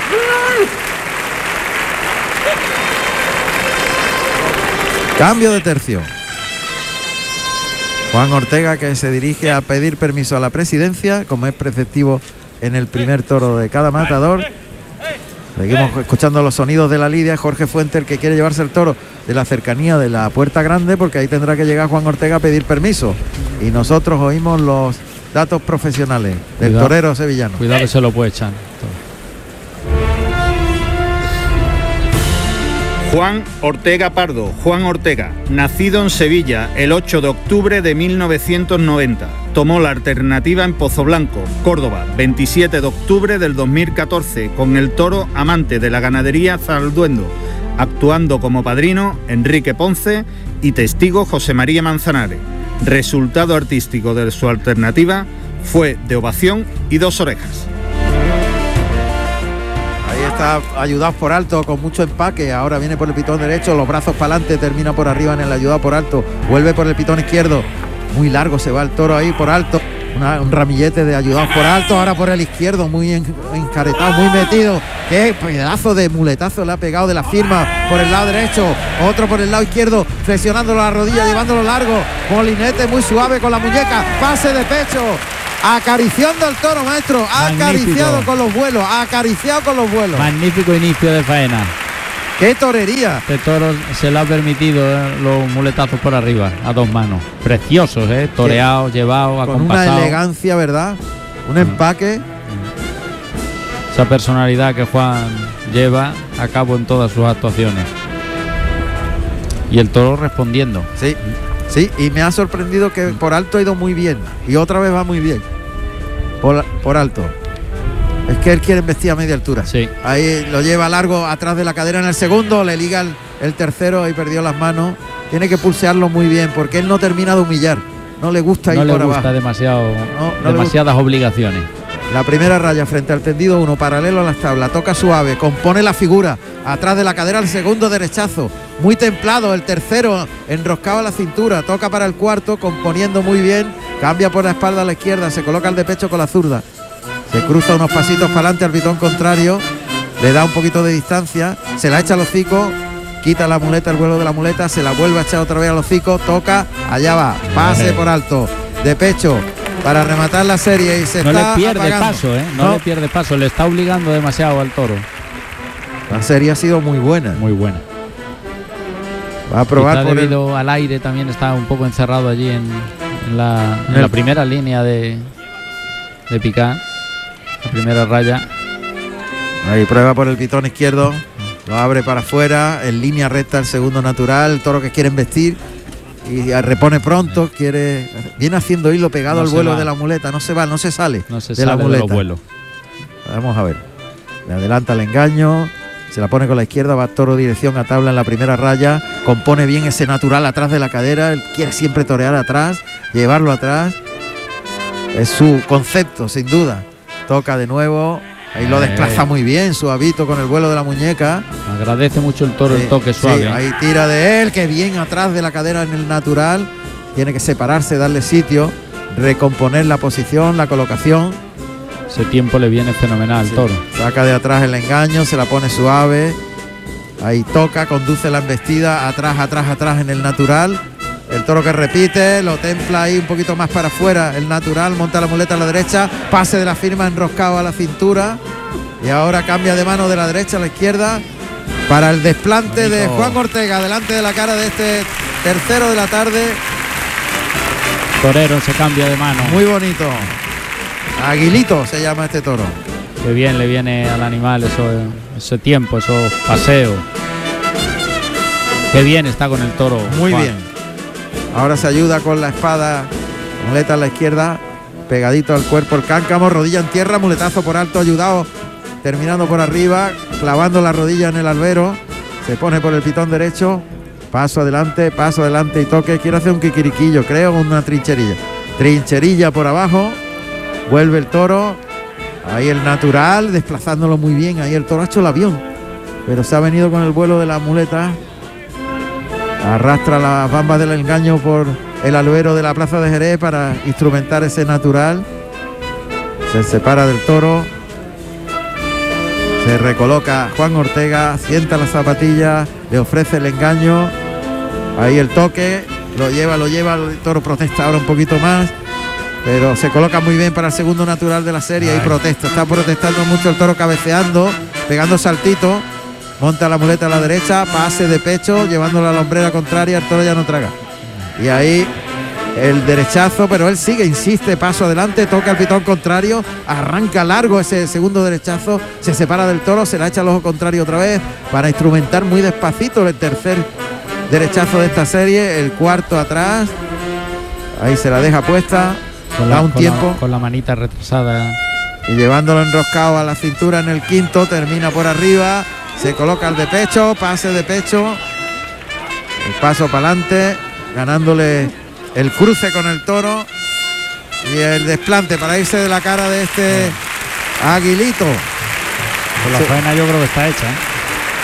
Cambio de tercio. Juan Ortega, que se dirige a pedir permiso a la presidencia, como es preceptivo en el primer toro de cada matador. Seguimos escuchando los sonidos de la lidia. Jorge Fuentes, el que quiere llevarse el toro de la cercanía de la Puerta Grande, porque ahí tendrá que llegar Juan Ortega a pedir permiso. Y nosotros oímos los datos profesionales del Cuidado. torero sevillano. Cuidado que se lo puede echar. Juan Ortega Pardo, Juan Ortega, nacido en Sevilla el ocho de octubre de mil novecientos noventa. Tomó la alternativa en Pozoblanco, Córdoba, veintisiete de octubre del dos mil catorce, con el toro Amante de la ganadería Zalduendo, actuando como padrino Enrique Ponce y testigo José María Manzanares. Resultado artístico de su alternativa fue de ovación y dos orejas. Ahí está, ayudado por alto, con mucho empaque. Ahora viene por el pitón derecho, los brazos para adelante, termina por arriba en el ayudado por alto, vuelve por el pitón izquierdo. Muy largo se va el toro ahí por alto. Una, un ramillete de ayudados por alto, ahora por el izquierdo, muy en, encaretado, muy metido. Qué pedazo de muletazo le ha pegado de la firma por el lado derecho, otro por el lado izquierdo, flexionándolo la rodilla, llevándolo largo. Molinete muy suave con la muñeca, pase de pecho, acariciando al toro, maestro, acariciado Magnífico. con los vuelos, acariciado con los vuelos. Magnífico inicio de faena. ¡Qué torería! Este toro se le ha permitido eh, los muletazos por arriba, a dos manos. Preciosos, ¿eh? Toreados, llevados, Con una acompasados. elegancia, ¿verdad? Un empaque. Esa personalidad que Juan lleva a cabo en todas sus actuaciones. Y el toro respondiendo. Sí, sí, y me ha sorprendido que por alto ha ido muy bien. Y otra vez va muy bien. Por, por alto. Es que él quiere embestir a media altura. Sí. Ahí lo lleva largo atrás de la cadera en el segundo, le liga el, el tercero y perdió las manos. Tiene que pulsearlo muy bien porque él no termina de humillar. No le gusta No ir le por gusta abajo. demasiado, No, no le demasiadas obligaciones. La primera raya frente al tendido uno, paralelo a las tablas, toca suave, compone la figura, atrás de la cadera el segundo derechazo, muy templado, el tercero enroscado a la cintura, toca para el cuarto, componiendo muy bien, cambia por la espalda a la izquierda, se coloca el de pecho con la zurda, se cruza unos pasitos para adelante al pitón contrario, le da un poquito de distancia, se la echa al hocico, quita la muleta, el vuelo de la muleta, se la vuelve a echar otra vez al hocico, toca, allá va, pase por alto, de pecho, para rematar la serie y se No está le pierde apagando. paso, ¿eh? No, No. le pierde paso, le está obligando demasiado al toro. La serie ha sido muy buena. Muy buena. Va a probar Quizá por el- debido al aire, también está un poco encerrado allí en, en la, en El- la primera línea de, de picar, la primera raya. Ahí prueba por el pitón izquierdo, lo abre para afuera, en línea recta el segundo natural, el toro que quiere embestir y repone pronto, quiere viene haciendo hilo pegado No al se vuelo va. de la muleta, no se va, no se sale No se de sale la de muleta. los vuelos. Vamos a ver, le adelanta el engaño, se la pone con la izquierda, va toro dirección a tabla en la primera raya, compone bien ese natural atrás de la cadera, él quiere siempre torear atrás, llevarlo atrás, es su concepto sin duda, toca de nuevo. Ahí lo Eh. desplaza muy bien, suavito con el vuelo de la muñeca. Agradece mucho el toro Sí, el toque sí, suave. ahí tira de él, que bien atrás de la cadera en el natural. Tiene que separarse, darle sitio, recomponer la posición, la colocación. Ese tiempo le viene fenomenal al Sí, toro. saca de atrás el engaño, se la pone suave. Ahí toca, conduce la embestida, atrás, atrás, atrás en el natural. El toro que repite, lo templa ahí un poquito más para afuera, el natural, monta la muleta a la derecha, pase de la firma enroscado a la cintura. Y ahora cambia de mano de la derecha a la izquierda para el desplante de Bonito. Juan Ortega, delante de la cara de este tercero de la tarde. Torero se cambia de mano. Muy bonito. Aguilito se llama este toro. Qué bien le viene al animal eso, ese tiempo, esos paseos. Qué bien está con el toro. Muy Juan. bien. Ahora se ayuda con la espada, muleta a la izquierda, pegadito al cuerpo el cáncamo, rodilla en tierra, muletazo por alto, ayudado, terminando por arriba, clavando la rodilla en el albero, se pone por el pitón derecho, paso adelante, paso adelante y toque, quiere hacer un quiquiriquillo, creo, una trincherilla. Trincherilla por abajo, vuelve el toro, ahí el natural, desplazándolo muy bien, ahí el toro ha hecho el avión, pero se ha venido con el vuelo de la muleta. Arrastra las bambas del engaño por el albero de la plaza de Jerez para instrumentar ese natural. Se separa del toro. Se recoloca Juan Ortega, sienta las zapatillas, le ofrece el engaño. Ahí el toque, lo lleva, lo lleva, el toro protesta ahora un poquito más, pero se coloca muy bien para el segundo natural de la serie y protesta. Está protestando mucho el toro, cabeceando, pegando saltitos. Monta la muleta a la derecha, pase de pecho, llevándola a la hombrera contraria, el toro ya no traga. Y ahí el derechazo, pero él sigue, insiste, paso adelante, toca el pitón contrario, arranca largo ese segundo derechazo, se separa del toro, se la echa al ojo contrario otra vez para instrumentar muy despacito el tercer derechazo de esta serie, el cuarto atrás, ahí se la deja puesta, Con da la, un con tiempo. la- con la manita retrasada. Y llevándolo enroscado a la cintura en el quinto, termina por arriba, se coloca el de pecho, pase de pecho, el paso para adelante, ganándole el cruce con el toro y el desplante para irse de la cara de este Aguilito. Pues la Sí. faena yo creo que está hecha, ¿eh?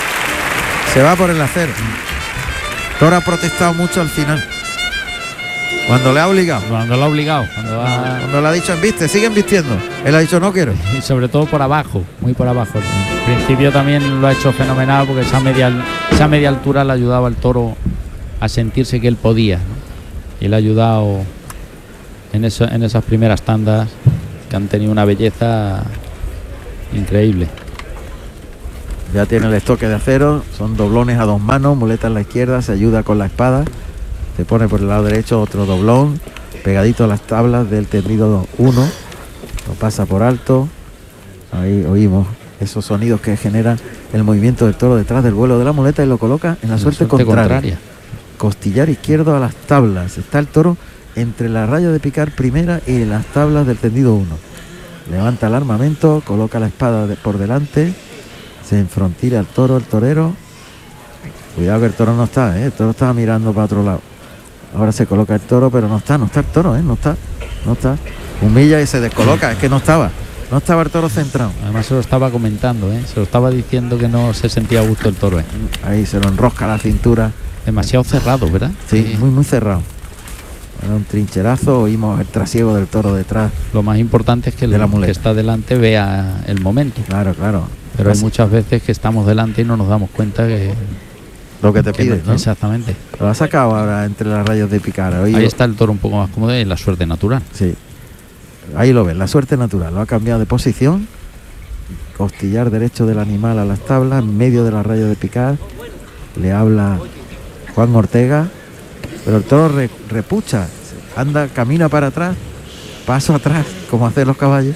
Se va por el acero. Toro ha protestado mucho al final. Cuando le ha obligado. Cuando lo ha obligado. Cuando, ha... cuando le ha dicho enviste, siguen vistiendo. Él ha dicho no quiero. Y sobre todo por abajo, muy por abajo. Al principio también lo ha hecho fenomenal porque esa media, esa media altura le ayudaba al toro a sentirse que él podía, ¿no? Y le ha ayudado en, eso, en esas primeras tandas que han tenido una belleza increíble. Ya tiene el estoque de acero, son doblones a dos manos, muleta en la izquierda, se ayuda con la espada, se pone por el lado derecho otro doblón, pegadito a las tablas del tendido uno, lo pasa por alto, ahí oímos esos sonidos que generan el movimiento del toro detrás del vuelo de la muleta y lo coloca en la, suerte, suerte contraria. contraria. Costillar izquierdo a las tablas, está el toro entre la raya de picar primera y las tablas del tendido uno. Levanta el armamento, coloca la espada de, por delante, se enfrontila al toro, el torero. Cuidado que el toro no está, ¿eh? El toro estaba mirando para otro lado. Ahora se coloca el toro, pero no está, no está el toro, ¿eh? No está, no está. Humilla y se descoloca, es que no estaba. No estaba el toro centrado. Además se lo estaba comentando, ¿eh? Se lo estaba diciendo que no se sentía a gusto el toro, ¿eh? Ahí se lo enrosca la cintura. Demasiado cerrado, ¿verdad? Sí, sí. muy, muy cerrado. Era un trincherazo, oímos el trasiego del toro detrás. Lo más importante es que el que está delante vea el momento. Claro, claro. Pero hay muchas veces que estamos delante y no nos damos cuenta que... Lo que te que pide, no, ¿no? Exactamente. Lo ha sacado ahora entre las rayas de picar. Ahí yo... está el toro un poco más cómodo y la suerte natural. Sí. Ahí lo ves, la suerte natural. Lo ha cambiado de posición. Costillar derecho del animal a las tablas, en medio de la raya de picar. Le habla Juan Ortega. Pero el toro re, repucha, anda, camina para atrás, paso atrás, como hacen los caballos.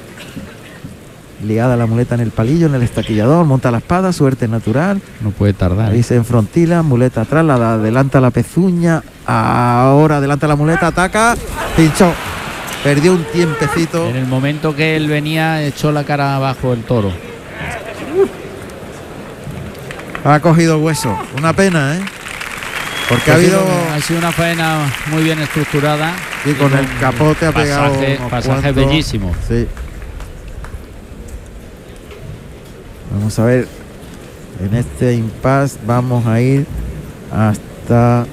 Liada la muleta en el palillo, en el estaquillador, monta la espada, suerte natural. No puede tardar. Ahí ¿eh? se enfrontila, muleta atrás, la adelanta la pezuña. Ahora adelanta la muleta, ataca, pinchó. Perdió un tiempecito. En el momento que él venía, echó la cara abajo el toro. Ha cogido hueso. Una pena, ¿eh? Porque ha habido... Ha sido una faena muy bien estructurada. Y con el capote ha pegado... Pasaje, pasaje bellísimo. Sí. Vamos a ver. En este impasse vamos a ir hasta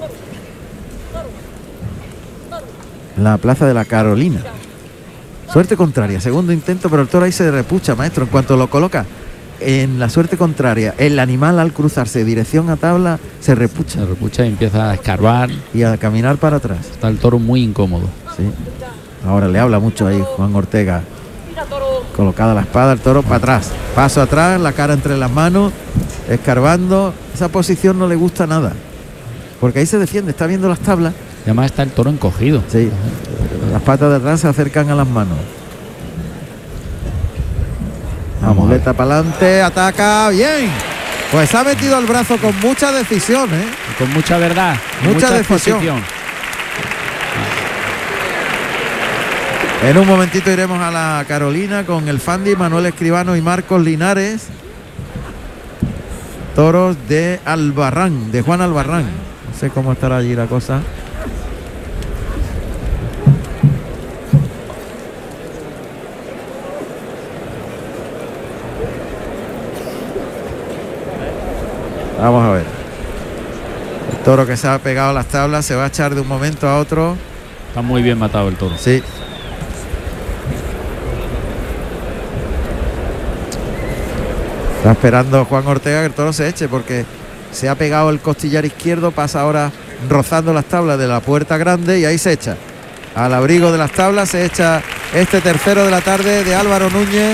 la Plaza de la Carolina. Suerte contraria, segundo intento, pero el toro ahí se repucha, maestro. En cuanto lo coloca en la suerte contraria, el animal al cruzarse dirección a tabla se repucha. Se repucha y empieza a escarbar. Y a caminar para atrás. Está el toro muy incómodo. Sí. Ahora le habla mucho ahí Juan Ortega. Colocada la espada, el toro para atrás. Paso atrás, la cara entre las manos, escarbando. Esa posición no le gusta nada. Porque ahí se defiende, está viendo las tablas. Y además está el toro encogido. Sí. Las patas de atrás se acercan a las manos. La muleta para adelante, ataca, bien. Pues ha metido el brazo con mucha decisión, ¿eh? Y con mucha verdad. Mucha, mucha decisión. Exposición. En un momentito iremos a la Carolina con el Fandi, Manuel Escribano y Marcos Linares. Toros de Albarrán, de Juan Albarrán. No sé cómo estará allí la cosa. Vamos a ver. El toro que se ha pegado a las tablas se va a echar de un momento a otro. Está muy bien matado el toro. Sí. Está esperando Juan Ortega que el toro se eche porque se ha pegado el costillar izquierdo, pasa ahora rozando las tablas de la puerta grande y ahí se echa. Al abrigo de las tablas se echa este tercero de la tarde de Álvaro Núñez.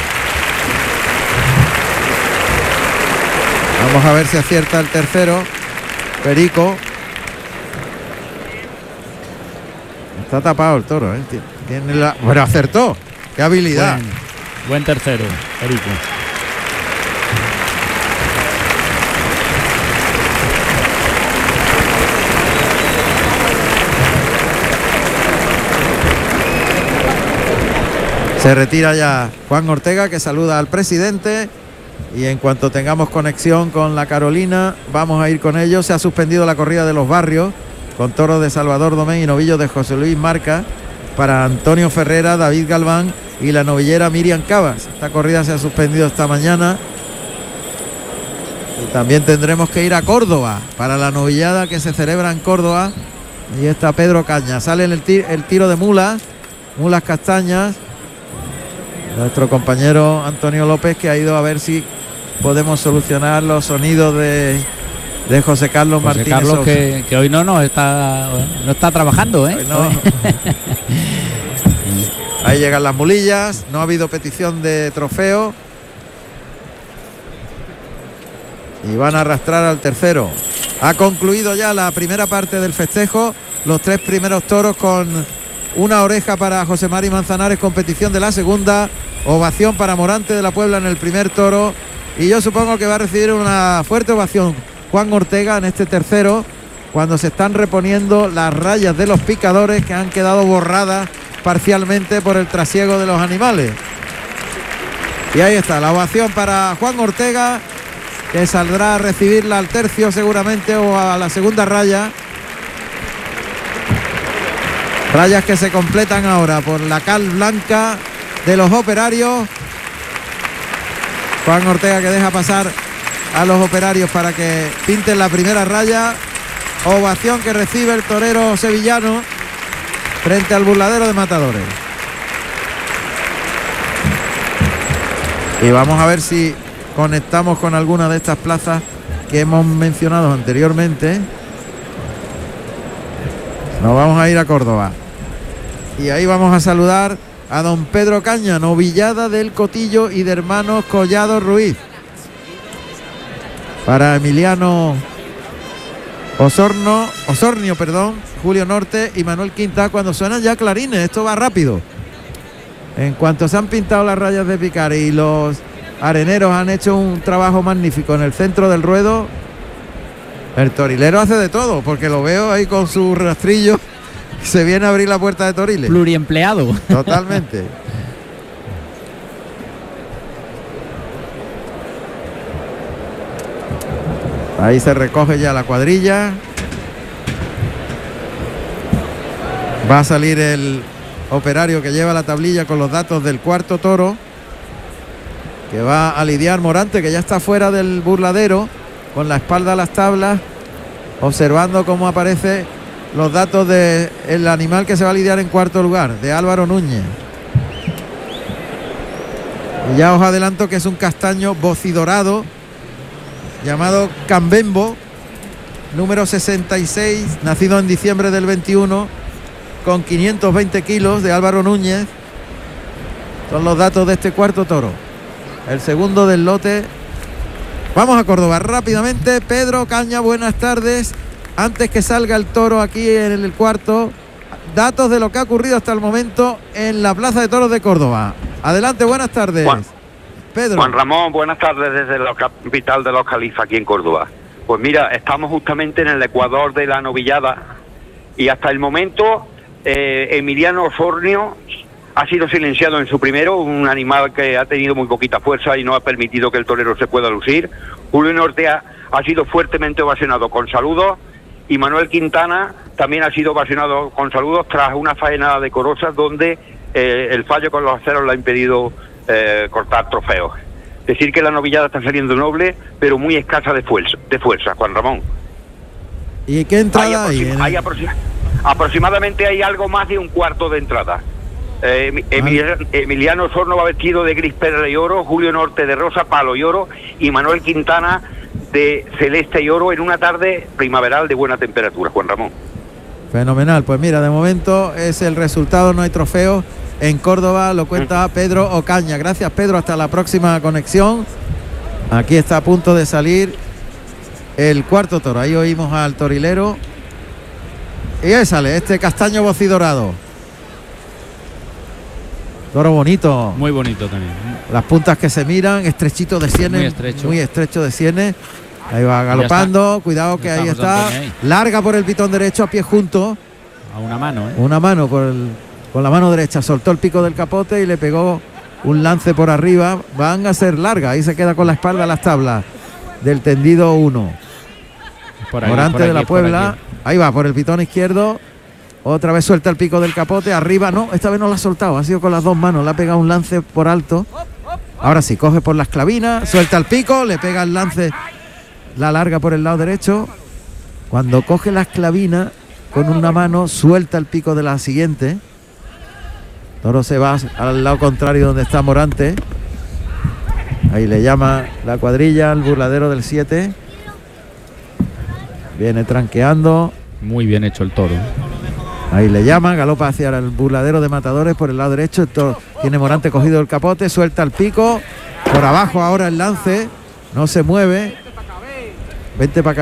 Vamos a ver si acierta el tercero. Perico. Está tapado el toro, ¿eh? Tiene la... Bueno, acertó. Qué habilidad. Buen, buen tercero, Perico. Se retira ya Juan Ortega, que saluda al presidente. Y en cuanto tengamos conexión con la Carolina, vamos a ir con ellos. Se ha suspendido la corrida de los barrios con toros de Salvador Domén y novillos de José Luis Marca para Antonio Ferrera, David Galván y la novillera Miriam Cabas. Esta corrida se ha suspendido esta mañana. Y también tendremos que ir a Córdoba para la novillada que se celebra en Córdoba Ahí está Pedro Caña. Sale el, tir, el tiro de mulas. Mulas castañas. Nuestro compañero Antonio López, que ha ido a ver si podemos solucionar los sonidos de, de José Carlos José Martínez. Carlos que, que hoy no, no está, no está trabajando, ¿eh? No. Ahí llegan las mulillas. No ha habido petición de trofeo. Y van a arrastrar al tercero. Ha concluido ya la primera parte del festejo. Los tres primeros toros con una oreja para José Mari Manzanares, competición de la segunda. Ovación para Morante de la Puebla en el primer toro. Y yo supongo que va a recibir una fuerte ovación Juan Ortega en este tercero, cuando se están reponiendo las rayas de los picadores que han quedado borradas parcialmente por el trasiego de los animales. Y ahí está la ovación para Juan Ortega, que saldrá a recibirla al tercio seguramente o a la segunda raya. Rayas que se completan ahora por la cal blanca de los operarios. Juan Ortega que deja pasar a los operarios para que pinten la primera raya. Ovación que recibe el torero sevillano frente al burladero de Matadores. Y vamos a ver si conectamos con alguna de estas plazas que hemos mencionado anteriormente. Nos vamos a ir a Córdoba. Y ahí vamos a saludar a don Pedro Caña, novillada del Cotillo y de hermanos Collado Ruiz. Para Emiliano Osorno, Osornio, perdón, Julio Norte y Manuel Quinta, cuando suenan ya clarines. Esto va rápido. En cuanto se han pintado las rayas de picar y los areneros han hecho un trabajo magnífico en el centro del ruedo, el torilero hace de todo, porque lo veo ahí con su rastrillo. Se viene a abrir la puerta de Toriles. Pluriempleado. Totalmente. Ahí se recoge ya la cuadrilla. Va a salir el operario que lleva la tablilla con los datos del cuarto toro, que va a lidiar Morante, que ya está fuera del burladero, con la espalda a las tablas, observando cómo aparece los datos del animal que se va a lidiar en cuarto lugar, de Álvaro Núñez. Y ya os adelanto que es un castaño bocidorado llamado Cambembo, número sesenta y seis, nacido en diciembre del veintiuno, con quinientos veinte kilos, de Álvaro Núñez. Son los datos de este cuarto toro, el segundo del lote. Vamos a Córdoba rápidamente. Pedro Caña, buenas tardes. Antes que salga el toro aquí en el cuarto, datos de lo que ha ocurrido hasta el momento en la Plaza de Toros de Córdoba. Adelante, buenas tardes. Juan, Pedro. Juan Ramón, buenas tardes desde la capital de los Califas, aquí en Córdoba. Pues mira, estamos justamente en el ecuador de la novillada y hasta el momento eh, Emiliano Osornio ha sido silenciado en su primero, un animal que ha tenido muy poquita fuerza y no ha permitido que el torero se pueda lucir. Julio Norte ha, ha sido fuertemente ovacionado con saludos. Y Manuel Quintana también ha sido ovacionado con saludos tras una faena decorosa donde eh, el fallo con los aceros le ha impedido eh, cortar trofeos. Decir que la novillada está saliendo noble, pero muy escasa de fuerza, de fuerza, Juan Ramón. ¿Y qué entrada hay? Aproxim- hay aproxim- aproximadamente hay algo más de un cuarto de entrada. Eh, Emiliano, Emiliano Osorno va vestido de gris perla y oro, Julio Norte de rosa, palo y oro, y Manuel Quintana de celeste y oro en una tarde primaveral de buena temperatura, Juan Ramón. Fenomenal, pues mira, de momento es el resultado, no hay trofeo en Córdoba, lo cuenta Pedro Ocaña. Gracias, Pedro, hasta la próxima conexión. Aquí está a punto de salir el cuarto toro, ahí oímos al torilero y ahí sale este castaño bocidorado. Toro bonito. Muy bonito también. Las puntas que se miran, estrechito de sienes, Muy estrecho. muy estrecho de sienes. Ahí va galopando, cuidado que ahí está, ahí. larga por el pitón derecho a pie junto. A una mano, ¿eh? Una mano por el, con la mano derecha, soltó el pico del capote y le pegó un lance por arriba. Van a ser largas, ahí se queda con la espalda a las tablas del tendido uno. Por ahí, Morante por aquí, de la por Puebla, aquí. ahí va por el pitón izquierdo. Otra vez suelta el pico del capote, arriba no, esta vez no la ha soltado, ha sido con las dos manos, le ha pegado un lance por alto. Ahora sí, coge por las clavinas, suelta el pico, le pega el lance, la larga por el lado derecho. Cuando coge las clavinas, con una mano, suelta el pico de la siguiente. Toro se va al lado contrario donde está Morante. Ahí le llama la cuadrilla al burladero del siete. Viene tranqueando. Muy bien hecho el toro. Ahí le llama, galopa hacia el burladero de matadores por el lado derecho. El toro tiene Morante cogido el capote, suelta el pico. Por abajo ahora el lance. No se mueve. Vente para acá.